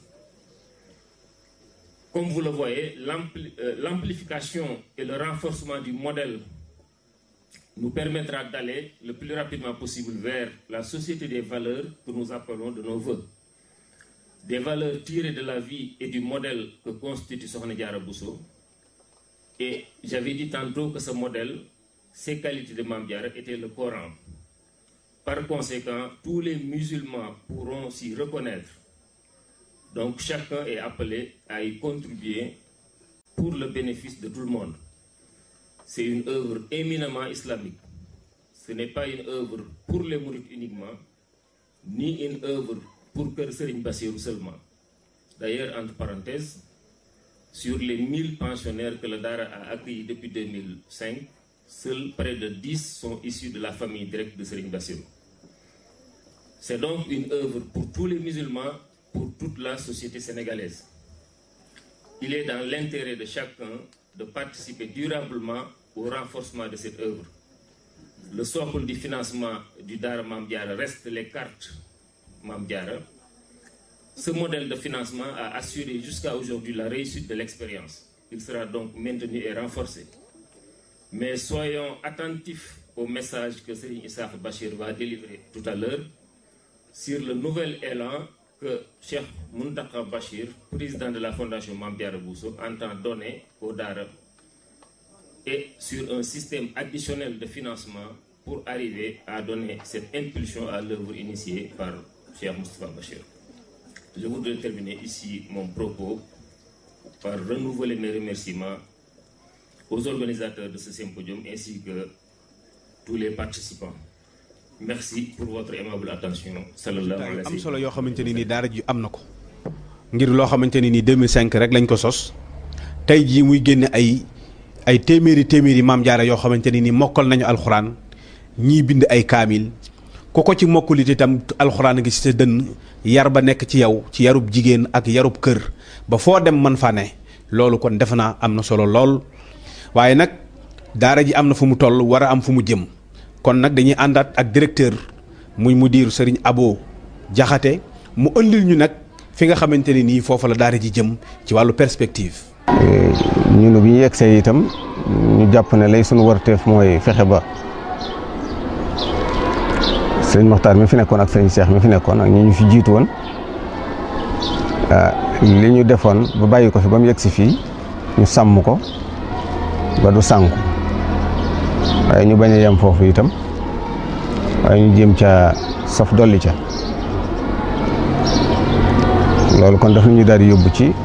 Comme vous le voyez, l'ampli- euh, l'amplification et le renforcement du modèle nous permettra d'aller le plus rapidement possible vers la société des valeurs que nous appelons de nos voeux. Des valeurs tirées de la vie et du modèle que constitue Sokhna Diarra Bousso. Et j'avais dit tantôt que ce modèle, ses qualités de Mame Diarra étaient le Coran. Par conséquent, tous les musulmans pourront s'y reconnaître Donc chacun est appelé à y contribuer pour le bénéfice de tout le monde. C'est une œuvre éminemment islamique. Ce n'est pas une œuvre pour les mourides uniquement, ni une œuvre pour Kër Serigne Bassirou seulement. D'ailleurs, entre parenthèses, sur les mille pensionnaires que le Dara a accueillis depuis deux mille cinq, seuls près de dix sont issus de la famille directe de Serigne Bassirou. C'est donc une œuvre pour tous les musulmans, pour toute la société sénégalaise. Il est dans l'intérêt de chacun de participer durablement au renforcement de cette œuvre. Le socle du financement du Dara Mame Diarra reste les cartes Mame Diarra. Ce modèle de financement a assuré jusqu'à aujourd'hui la réussite de l'expérience. Il sera donc maintenu et renforcé. Mais soyons attentifs au message que Serigne Issakha Bachir va délivrer tout à l'heure sur le nouvel élan que Cheikh Mountakha Bachir, président de la Fondation Mame Diarra Bousso, entend donner au Dara, et sur un système additionnel de financement pour arriver à donner cette impulsion à l'œuvre initiée par Cheikh Moustapha Bachir. Je voudrais terminer ici mon propos par renouveler mes remerciements aux organisateurs de ce symposium ainsi que tous les participants. Merci pour votre aimable attention. Sallallahu alayhi wa sallam. am solo yoo xamante ni nii daara ji am na ko ngir loo xamante ni nii deux mille cinq rek lañ ko sos tey jii muy génne ay ay téeméeri téeméeri Maam Jaara yoo xamante ni nii mokkal nañu alxuraan ñii bind ay kaamil ku ko ci mokkulit itam alxuraan gi ci sa dënn yar ba nekk ci yow ci yarub jigéen ak yarub kër ba foo dem mën fa ne loolu kon defe naa am na solo lool waaye nag daara ji am na fu mu toll war a am fu mu jëm kon nag dañuy àndaat ak directeur muy mudir Serigne Abo Jaxate mu ëndil ñu nag fi nga xamante ne nii foofu la daara ji jëm ci wàllu perspective. ñun bi ñu yegsee itam ñu jàpp ne lay sunu warteef mooy fexe ba sëriñ Moxtaar mi fi nekkoon ak sëriñ Cheikh mi fi nekkoon ak ñi ñu fi jiitu woon li ñu defoon ba bàyyi ko fi ba mu yegsi fii ñu sàmm ko ba du sànku waaye ñu bañ a yem foofu itam waaye ñu jéem ca saf dolli ca loolu kon daf ñu daal di yóbbu ci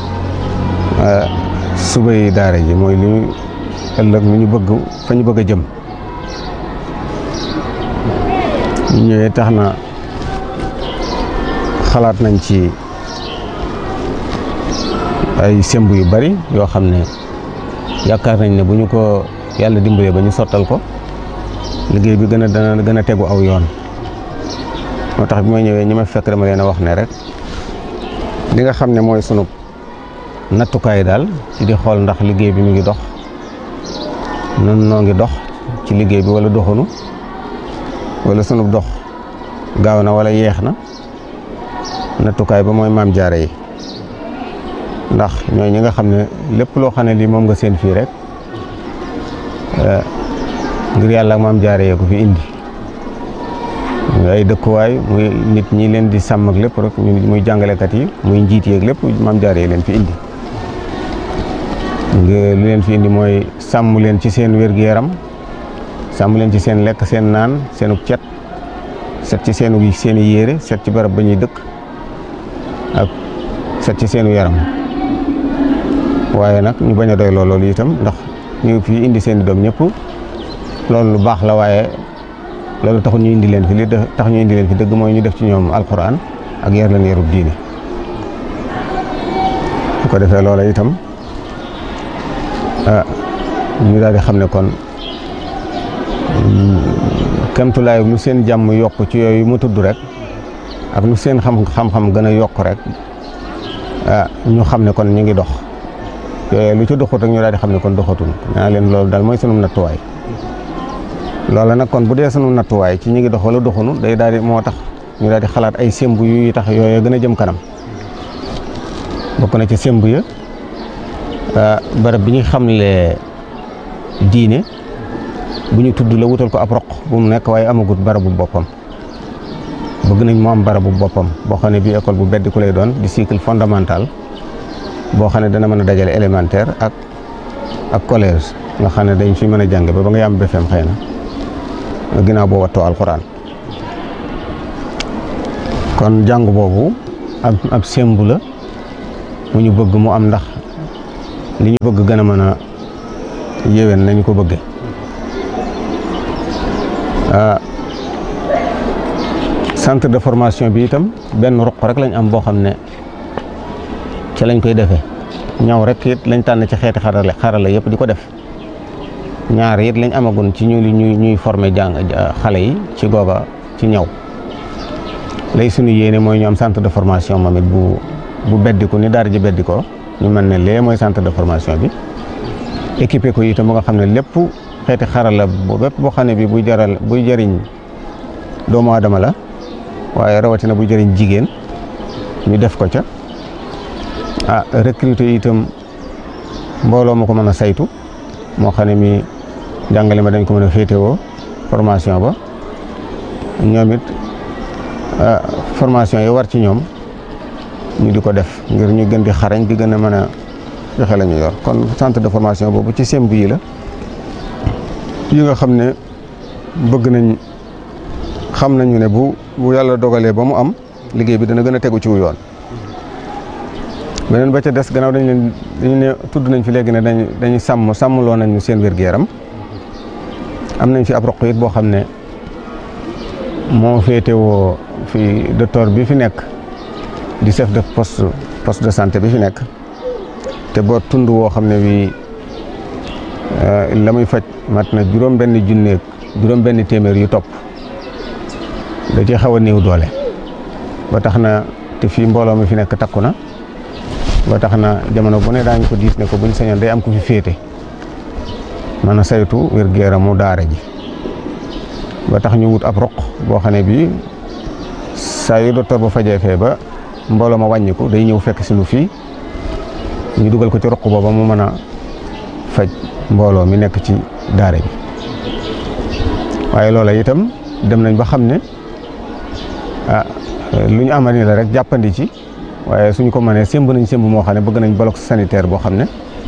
subay daara ji mooy li ñu ëllëg lu ñu bëgg fa ñu bëgg a jëm ñu ñëwee tax na xalaat nañ ci ay semb yu bari yoo xam ne yaakaar nañ ne bu ñu ko yàlla dimbalee ba ñu sottal ko liggéey bi gën a dana gën a tegu aw yoon moo tax bi ma ñëwee ñi ma fekk dama leen a wax ne rek li nga xam ne mooy sunu nattukaay daal ci di xool ndax liggéey bi mu ngi dox nun noo ngi dox ci liggéey bi wala doxunu wala sunu dox gaaw na wala yeex na nattukaay ba mooy Maam Jaara yi ndax ñooy ñi nga xam ne lépp loo xam ne lii moom nga seen fii rek ngir yàlla ak Maam Jaara yee ko fi indi muy ay dëkkuwaay muy nit ñi leen di sàmm ak lépp rek muy jàngalekat yi muy njiit yeeg lépp Maam Jaara yi leen fi indi li leen fi indi mooy sàmm leen ci seen wér-gu-yaram sàmm leen ci seen lekk seen naan seenug cet set ci seenu seeni yére set ci barab ba ñuy dëkk ak set ci seenu yaram waaye nag ñu bañ a doy loolu itam ndax ñu fi indi seen i doom ñëpp loolu lu baax la waaye loolu taxul ñu indi leen fi li tax ñu indi leen fi dëgg mooy ñu def ci ñoom alxuraan ak yar leen yarub diine su ko defee loola itam ah ñu daal di xam ne kon kemtulaay lu seen jàmm yokk ci yooyu mu tudd rek ak lu seen xam xam-xam gën a yokk rek ah ñu xam ne kon ñu ngi dox yooyu lu ci doxut rek ñu daal di xam ne kon doxatul naa leen loolu daal mooy sunu nattuwaay loola nag kon bu dee sunu nattuwaay ci ñu ngi dox wala doxunu day daal di moo tax ñu daal di xalaat ay semb yu tax yooyu gën a jëm kanam bokk na ci semb ya barab bi ñu xamle diine bu ñu tudd la wutal ko ab roq bu mu nekk waaye amagut barabu boppam bëgg nañ mu am barabu boppam boo xam ne bii école bu beddi ku lay doon di cycle fondamental boo xam ne dana mën a dajale élémentaire ak ak collège nga xam ne dañ fi mën a jàng ba ba nga yam B F E M xëy na ginnaaw boo wattoo alxuraan kon jàng boobu ab ab sembu la mu ñu bëgg mu am ndax li ñu bëgg gën a mën a yéwén nañu ko bëgge centre de formation bi itam benn ruq rek lañ am boo xam ne ci lañ koy defee ñaw rek it lañ tànn ci xeeti xarale xarala yëpp di ko def ñaar it lañ amagun ci ñu ñuy ñuy former jàng xale yi ci googa ci ñaw lay suñu yéene mooy ñu am centre de formation moom it bu bu beddiku ni daara ji beddikoo ñu mën ne lee mooy centre de formation bi équipé ko itam ba nga xam ne lépp xeeti xarala bu bépp boo xam ne bi buy jaral buy jëriñ doomu aadama la waaye rawatina buy jëriñ jigéen ñu def ko ca ah recruter itam mbooloo ma ko mën a saytu moo xam ne mi jàngale ma dañ ko mën a féetewoo formation ba ñoom it formation yi war ci ñoom ñu di ko def ngir ñu gën di xarañ di gën a mën a joxe la ñu yor kon centre de formation boobu ci semb yi la yi nga xam ne bëgg nañ xam nañu ne bu bu yàlla dogalee ba mu am liggéey bi dana gën a tegu ci wu yoon beneen ba ca des gannaaw dañ leen dañu ne tudd nañ fi léegi ne dañ dañuy sàmm sàmmloo nañu seen wér-gu-yaram am nañ fi ab roq it boo xam ne moo féetewoo fi docteur bi fi nekk di chef de poste poste de santé bi fi nekk te boo tund woo xam ne bi la muy faj mat na juróom benn junneeg juróom benn téeméer yu topp da ci xaw a néew doole ba tax na te fii mbooloo mi fi nekk takku na ba tax na jamono bu ne daañu ko diis ne ko buñ sañoon day am ku fi féete mën a saytu wér-gu-yaramu daara ji ba tax ñu wut ab roq boo xam ne bii saa yu docteur ba fajee fee ba mbooloo ma wàññiku day ñëw fekk si nu fii ñu dugal ko ci roq booba mu mën a faj mbooloo mi nekk ci daara ji waaye loola itam dem nañ ba xam ne ah lu ñu amal ni la rek jàppandi ci waaye suñu ko mënee sémb nañ sémb moo xam ne bëgg nañ bloc sanitaire boo xam ne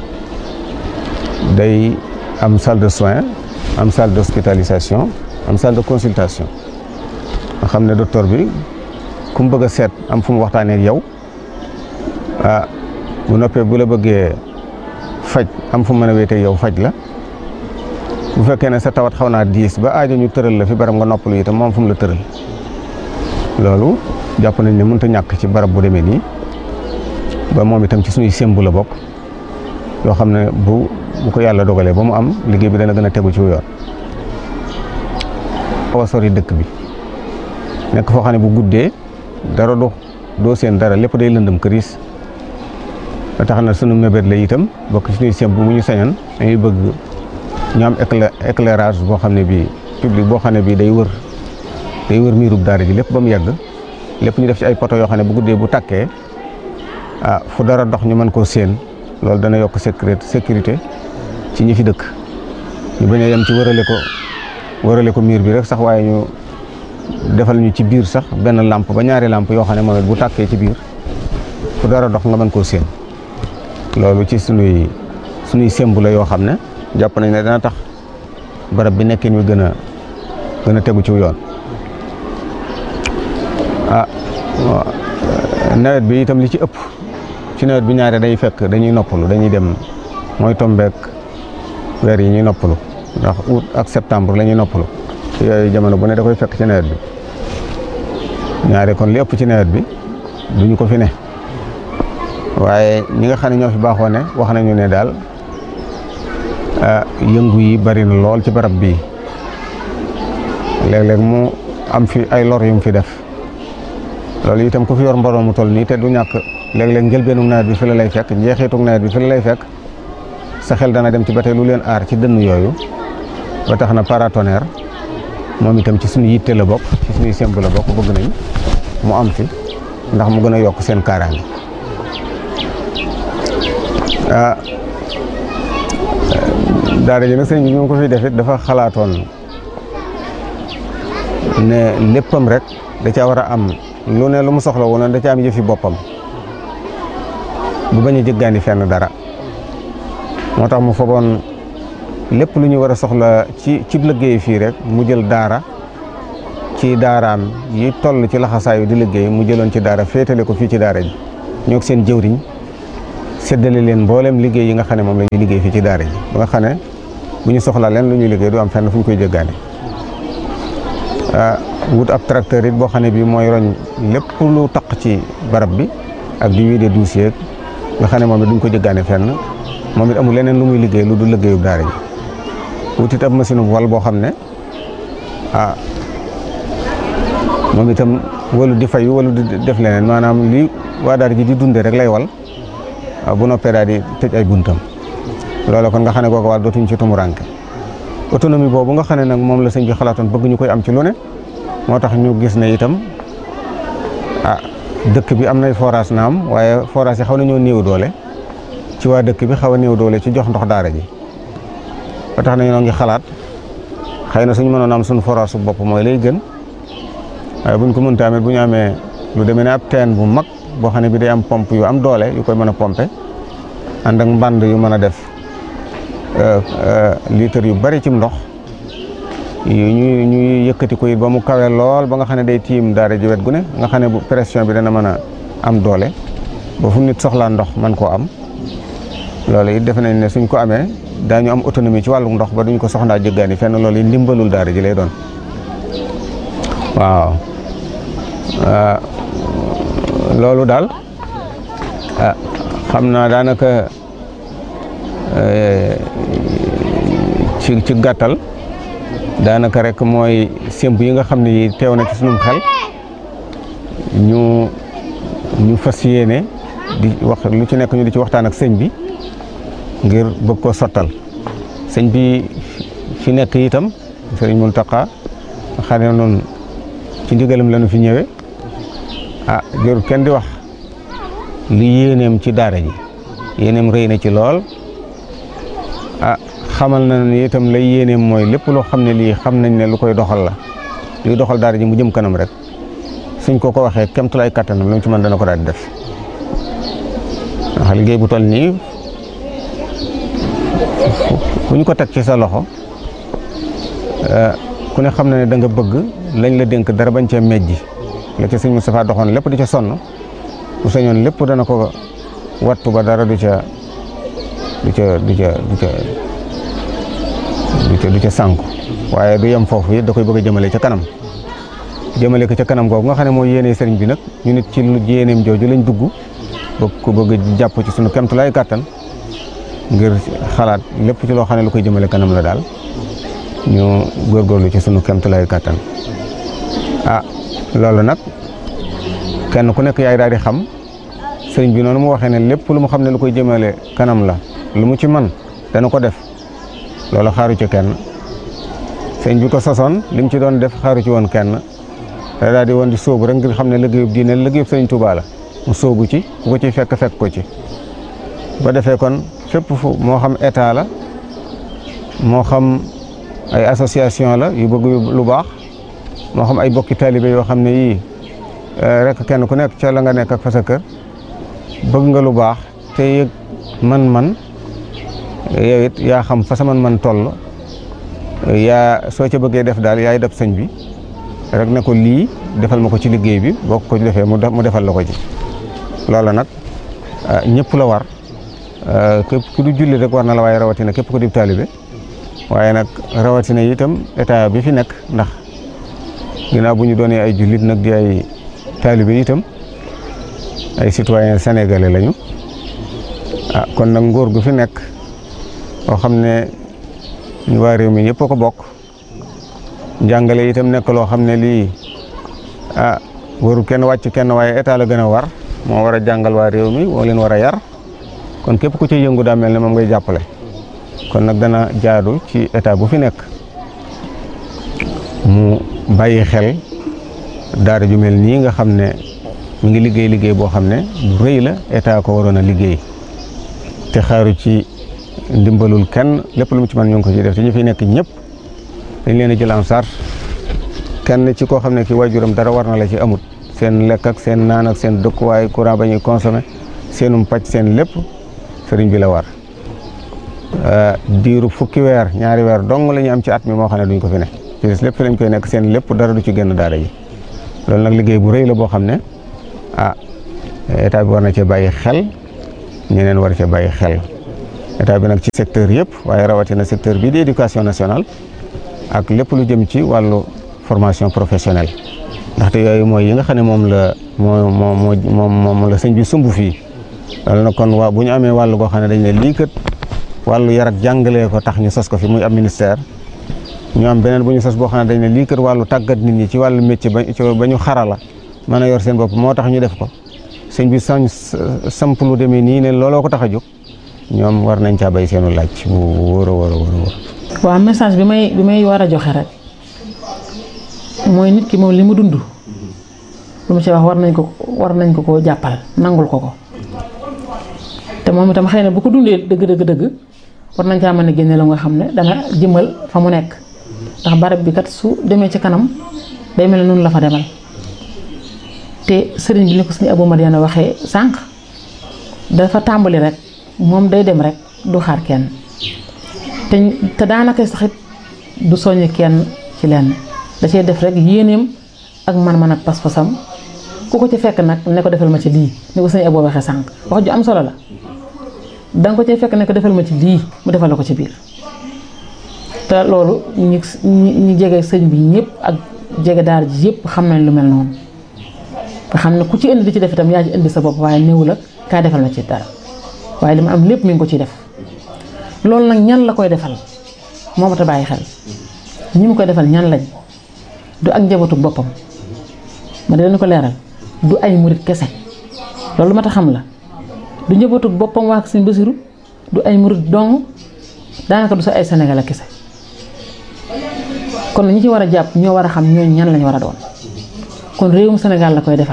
day am salle de soins am salle d'hospitalisation am salle de consultation nga xam ne docteur bi ku mu bëgg a seet am fu mu waxtaanee ak yow ah bu noppee bu la bëggee faj am fu mu mën a wéetee yow faj la bu fekkee ne sa tawat xaw naa diis ba aajo ñu tëral la fi barab nga noppalu itam moom fu mu la tëral loolu jàpp nañ ne mënut a ñàkk ci barab bu demee nii ba moom itam ci suñuy sémbu la bokk yoo xam ne bu bu ko yàlla dogalee ba mu am liggéey bi dana gën a tegu ci yoon. xaw a sori dëkk bi nekk foo xam ne bu guddee dara do doo seen dara lépp day lëndëm këriis ba tax na sunu mébét la itam bokk ci suñuy sémbu bu ñu sañoon dañuy bëgg ñu am éclairage boo xam ne bii public boo xam ne bii day wër day wër miirub daara ji lépp ba mu yegg lépp ñu def ci ay poto yoo xam ne bu guddee bu takkee ah fu dara dox ñu mën koo séen loolu dana yokk sécurité sécurité ci ñi fi dëkk ñu bañ a yem ci wërale ko wërale ko miir bi rek sax waaye ñu defal ñu ci biir sax benn lampe ba ñaari lampe yoo xam ne moom it bu tàkkee ci biir fu dara dox nga mën koo séen loolu ci sunuy sunuy sembu la yoo xam ne jàpp nañ ne dana tax barab bi nekkin wi gën a gën a tegu ci yoon ah nawet bi itam li ci ëpp ci nawet bi ñaare day fekk dañuy noppalu dañuy dem mooy tombeek weer yi ñuy noppalu ndax août ak septembre la ñuy noppalu yooyu jamono bu ne da koy fekk ci nawet bi ñaare kon li ëpp ci nawet bi duñu ko fi ne waaye ñi nga xam ne ñoo fi baaxoo ne wax nañu ne daal yëngu yi bari na lool ci barab bii léeg-léeg mu am fi ay lor yu mu fi def loolu itam ku fi yor mbooloo mu toll nii te du ñàkk léeg-léeg njëlbeenu nawet bi fi la lay fekk njeexitug nawet bi fi la lay fekk sa xel dana dem ci ba tey lu leen aar ci dënn yooyu ba tax na paratonnerre moom itam ci suñu yitte la bokk ci suñuy semb la bokk bëgg nañ mu am fi ndax mu gën a yokk seen kaaraange ah daara ji nag sëñ bi ñu ko fi def it dafa xalaatoon ne léppam rek da caa war a am lu ne lu mu soxla woon da ca am yëfi boppam bu bañ a jëggaani fenn dara moo tax mu fogoon lépp lu ñu war a soxla ci ci liggéey fii rek mu jël daara ci daaraam yi toll ci laxasaayu di liggéey mu jëloon ci daara féetale ko fii ci daara ji ñoo seen jëwriñ séddale leen mboolem liggéey yi nga xam ne moom la ñuy liggéey fii ci daara ji ba nga xam ne bu ñu soxlaa leen lu ñuy liggéey du am fenn fu ñu koy jéggaane wut ab tracteur it boo xam ne bii mooy roñ lépp lu taq ci barab bi ak di wiide dossier nga xam ne moom it duñ ko jéggaane fenn moom it amul leneen lu muy liggéey lu du liggéeyub daara ji wut it ab machine bu wal boo xam ne ah moom itam walu di fayu walu di def leneen maanaam li waa daara ji di dunde rek lay wal bu noppee daal di tëj ay buntam loolu kon nga xam ne kooku wàll dootuñ ci tumuranke autonomie boobu nga xam ne nag moom la sëñ bi xalaatoon bëgg ñu koy am ci lu ne moo tax ñu gis ne itam ah dëkk bi am nay forage naam waaye forage yi xaw nañoo néew doole ci waa dëkk bi xaw a néew doole ci jox ndox daara ji ba tax na ñoo ngi xalaat xëy na suñu mënoon am suñu forage su bopp mooy lay gën waaye buñ ko mënta amee bu ñu amee lu demee ne ab teen bu mag boo xam ne bi day am pompe yu am doole yu koy mën a pompe ànd ak mbànd yu mën a def litre yu bari ci ndox yu ñuy ñuy yëkkati ko it ba mu kawe lool ba nga xam ne day tiim daara ji wet gu ne nga xam ne bu pression bi dana mën a am doole ba fu nit soxlaa ndox man koo am loolu it defe nañ ne suñ ko amee daañu am autonomie ci wàllu ndox ba duñ ko soxlaa jëggaani fenn loolu it ndimbalul daara ji lay doon waaw loolu daal xam naa daanaka ci ci gàttal daanaka rek mooy sémb yi nga xam ne yi teew na ci sunum xel ñu ñu fas yéene di wax lu ci nekk ñu di ci waxtaan ak sëñ bi ngir bëgg ko sottal sëñ bi fi nekk itam sëriñ Mountakha xam ne noonu ci ndigalam lañu fi ñëwee ah jërul kenn di wax li yéeneem ci daara ji yéeneem rëy na ci lool ah xamal na ne itam lay yéeneem mooy lépp loo xam ne lii xam nañ ne lu koy doxal la luy doxal daara ji mu jëm kanam rek suñ ko ko waxee kemtulaay kattanam lu mu ci mën dana ko daal di def ndax liggéey bu toll nii ku ñu ko teg ci sa loxo ku ne xam na ne da nga bëgg lañ la dénk dara bañ cee mejji la ca sëñ Moustapha doxoon lépp di ca sonn bu sañoon lépp dana ko wattu ba dara du ca du ca du ca du ca du ca du ca sànku waaye du yem foofu it da koy bëgg a jëmale ca kanam jëmale ko ca kanam googu nga xam ne mooy yéene sëriñ bi nag ñu nit ci lu yéeneem jooju lañ dugg bëgg ko bëgg jàpp ci sunu kemtulaay kàttan ngir xalaat lépp ci loo xam ne lu koy jëmale kanam la daal ñu góorgóorlu ci sunu kemtulaay kàttan ah loolu nag kenn ku nekk yaay daal di xam sëriñ bi noonu mu waxee ne lépp lu mu xam ne lu koy jëmale kanam la lu mu ci man dana ko def loolu xaaru ci kenn sëriñ bi ko sosoon li mu ci doon def xaaru ci woon kenn da daal di woon di sóobu rek ngir xam ne liggéeyub diine liggéeyub sëriñ Tuubaa la mu sóobu ci ku ko ci fekk fekk ko ci ba defee kon fépp fu moo xam état la moo xam ay association la yu bëgg lu baax moo xam ay bokki taalibe yoo xam ne yii rek kenn ku nekk ca la nga nekk ak fa sa kër bëgg nga lu baax te yëg man-man yow it yaa xam fa sa man-man toll yaa soo ca bëggee def daal yaay def sëñ bi rek ne ko lii defal ma ko ci liggéey bi boo ko defee mu defal la ko ci loolu nag ñëpp la war képp ku du julli rek war na la waaye rawatina képp ku di taalibe waaye nag rawatina itam état bi fi nekk ndax ginnaaw bu ñu doonee ay jullit nag di ay taalibe itam ay citoyen sénégalais lañu ah kon nag nguur gu fi nekk boo xam ne ñu waa réew mi ñëpp ko bokk njàngale itam nekk loo xam ne lii ah waru kenn wàcc kenn waaye état la gën a war moo war a jàngal waa réew mi moo leen war a yar kon képp ku ci yëngu daa mel ne moom ngay jàppale kon nag dana jaadu ci état bu fi nekk mu bàyyi xel daara ju mel nii nga xam ne mi ngi liggéey liggéey boo xam ne bu rëy la état ko waroon a liggéey te xaaru ci ndimbalul kenn lépp lu mu ci mën ñu ngi ko ci def te ñu fi nekk ñëpp dañ leen a jël en charge kenn ci koo xam ne ki waajuram dara war na la ci amut seen lekk ak seen naan ak seen dëkkuwaay courant ba ñuy consommé seenum pàcc seen lépp sëriñ bi la war diiru fukki weer ñaari weer dong la ñu am ci at mi moo xam ne duñ ko fi ne ci des lépp fi lañ koy nekk seen lépp dara du ci génn daara yi loolu nag liggéey bu rëy la boo xam ne ah état bi war na cee bàyyi xel ñeneen war cee bàyyi xel état bi nag ci secteur yëpp waaye rawatina secteur bii di éducation nationale ak lépp lu jëm ci wàllu formation professionnelle ndaxte yooyu mooy yi nga xam ne moom la moo moo moo moom la sëñ bi sumb fii loolu nag kon waa bu ñu amee wàllu goo xam ne dañ ne lii kat wàllu yar ak jàngalee ko tax ñu sos ko fi muy ab ministère ñu am beneen bu ñu sos boo xam ne dañ ne lii kat wàllu tàggat nit ñi ci wàllu métier ba ba ñu xarala mën a yor seen bopp moo tax ñu def ko sëñ bi sañ samp lu demee nii ne looloo ko tax a jóg ñoom war nañ caa bay seenu laaj bu wóor a wóor a wóor. waaw message bi may bi may war a joxe rek mooy nit ki moom li mu dund lu mu ci wax war nañ ko war nañ ko koo jàppal nangul ko ko te moom itam xëy na bu ko dundee dëgg dëgg dëgg war nañ caa mën a génne la nga xam ne dana jëmal fa mu nekk ndax barab bi kat su demee ci kanam day mel ne noonu la fa demal te sëriñ bi ni ko suñu Abou Madiana waxee sànq dafa tàmbali rek moom day dem rek du xaar kenn te te daanaka saxit du soññ kenn ci lenn da cee def rek yéeneem ak man-man ak pas-pasam ku ko ci fekk nag ne ko defal ma ci lii ni ko suñu Abou waxee sànq wax ju am solo la danga ko ci fekk ne ko defal ma ci lii mu defal la ko ci biir te loolu ñi ñi jege sëñ bi ñëpp ak jege daara ji yëpp xam nañ lu mel noonu nga xam ne ku ci indi di ci def itam yaa ci indi sa bopp waaye néew la kaa defal ma ci dara waaye li ma am lépp mi ngi ko ciy def loolu nag ñan la koy defal moo ma ta bàyyi xel ñi mu koy defal ñan lañ du ak njabootu boppam ma di leen ko leeral du ay murit kese loolu ma ta xam la du njabootu boppam waa Sëñ Basiru du ay murit dong daanaka du sa ay sénégalais kese kon ñi ci war a jàpp ñoo war a xam ñooñu ñan lañ war a doon kon réewum Sénégal la koy defal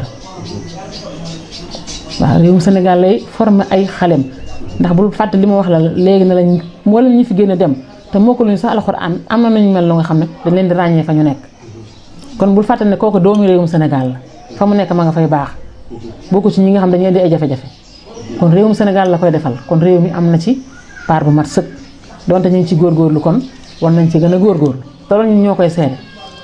waaw réewum Sénégal lay former ay xalem ndax bul fàtte li ma wax la léegi na lañ wala ñu fi gën a dem te moo ko luñu sax alxuraan am na nañu mel lu nga xam ne dañ leen di ràññee fa ñu nekk kon bul fàtte ne kooku doomu réewum Sénégal la fa mu nekk ma nga fay baax bokku ci ñi nga xam dañuy indi ay jafe-jafe kon réewum Sénégal la koy defal kon réew mi am na ci part bu mat sëkk donte ñu ngi ci góorgóorlu kon war nañ ci gën a góorgóorlu te loolu ñun ñoo koy seede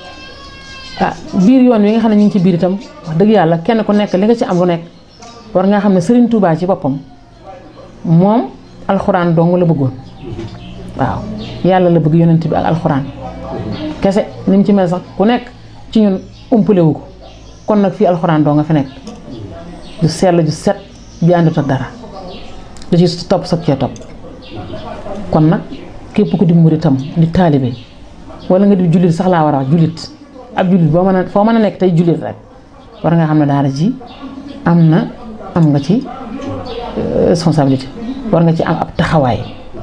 ah biir yoon wi nga xam ne ñu ngi ci biir itam wax dëgg yàlla kenn ku nekk li nga ci am lu nekk war ngaa xam ne Serigne Touba ci boppam moom alxuraan dong la bëggoon waaw yàlla la bëgg yonent bi ak alxuraan kese ni mu ci mel sax ku nekk ci ñun umpale wu ko kon nag fii alxuraan doo nga fi nekk ju sell ju set bi àndut ak dara lu ci topp soog cee topp kon nag képp ku di muritam di taalibe wala nga di jullit sax laa war a wax jullit ab jullit boo mën a foo mën a nekk tey jullit rek war nga xam ne daara ji am na am nga ci responsabilité war nga ci am ab taxawaay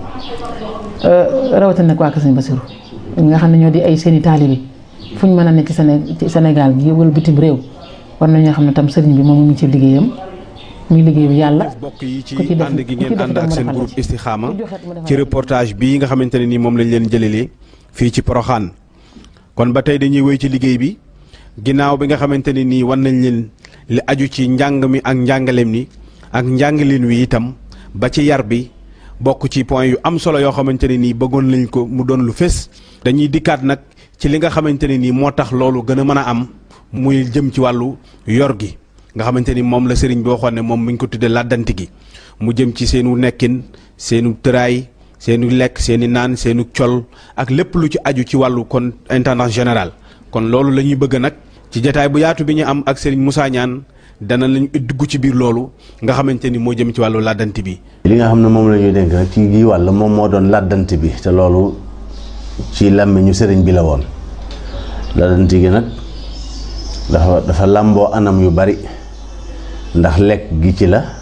rawatina nag waa Kër Sëñ Basiru nga xam ne ñoo di ay seeni taalibe fu ñu mën a nekk ci Sénégal gi wala bitim réew war nañoo xam ne tam sëriñ bi moom mu ngi ci liggéeyam muy liggéeyu yàlla. bokk yi ci ànd gi ngeen ànd ak seen groupe Istikhama ci reportage bii nga xamante ne nii moom lañ leen jëlelee fii ci Porokhane kon ba tey dañuy wéy ci liggéey bi ginnaaw bi nga xamante ne nii wan nañ leen li aju ci njàng mi ak njàngaleem ni ak njàngaleen wi itam ba ci yar bi bokk ci point yu am solo yoo xamante ne nii bëggoon nañ ko mu doon lu fés. dañuy dikkaat nag ci li nga xamante ne nii moo tax loolu gën a mën a am muy jëm ci wàllu yor gi nga xamante ni moom la sëriñ bi waxoon ne moom mi ngi ko tuddee làddanti gi mu jëm ci seenu nekkin seenu tëraay seenu lekk seeni naan seenu col ak lépp lu ci aju ci wàllu kon intendance général kon loolu la ñuy bëgg nag ci jataay bu yaatu bi ñu am ak sëriñ Moussa Niane dana lañu dugg ci biir loolu nga xamante ni moo jëm ci wàllu làddanti bi. li nga xam ne moom la ñuy dénk nag ci gii wàll moom moo doon làddanti bi te loolu ci làmmiñu sëriñ bi la woon làddanti gi nag dafa dafa làmboo anam yu bari ndax lekk gi ci la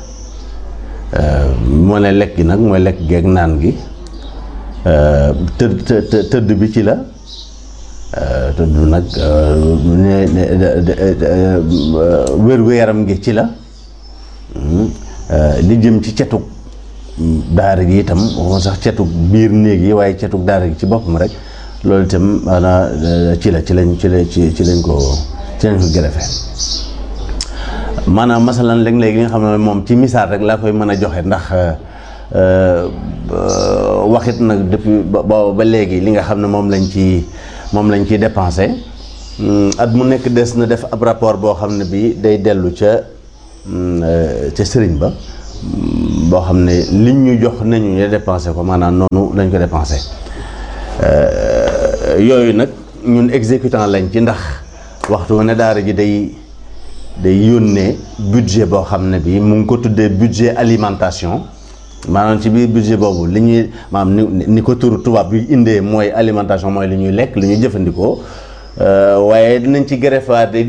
moo ne lekk gi nag mooy lekk geeg naan gi tëdd tëdd bi ci la tëdd nag wér-gu-yaram gi ci la li jëm ci cetug daara gi itam waxuma sax cetug biir néeg yi waaye cetug daara gi ci boppam rek loolu itam maanaam ci la ci lañ ci la ci ci lañ ko ci lañ ko gërëfe maanaam masalan léeg-léeg li nga xam ne moom ci misaal rek laa koy mën a joxe ndax waxit nag depuis ba ba léegi li nga xam ne moom lañ ci moom lañ ciy dépensé at mu nekk des na def ab rapport boo xam ne bii day dellu ca ca sëriñ ba boo xam ne liñ ñu jox nañu ñu dépensé ko maanaam noonu lañ ko dépensé yooyu nag ñun exécutant lañ ci ndax waxtu wu ne daara ji day day yónnee budget boo xam ne bii mu ngi ko tuddee budget alimentation maanaam ci biir budget boobu li ñuy maanaam ni ni ko tur tubaab bi indee mooy alimentation mooy li ñuy lekk li ñuy jëfandikoo waaye dinañ ci greffaat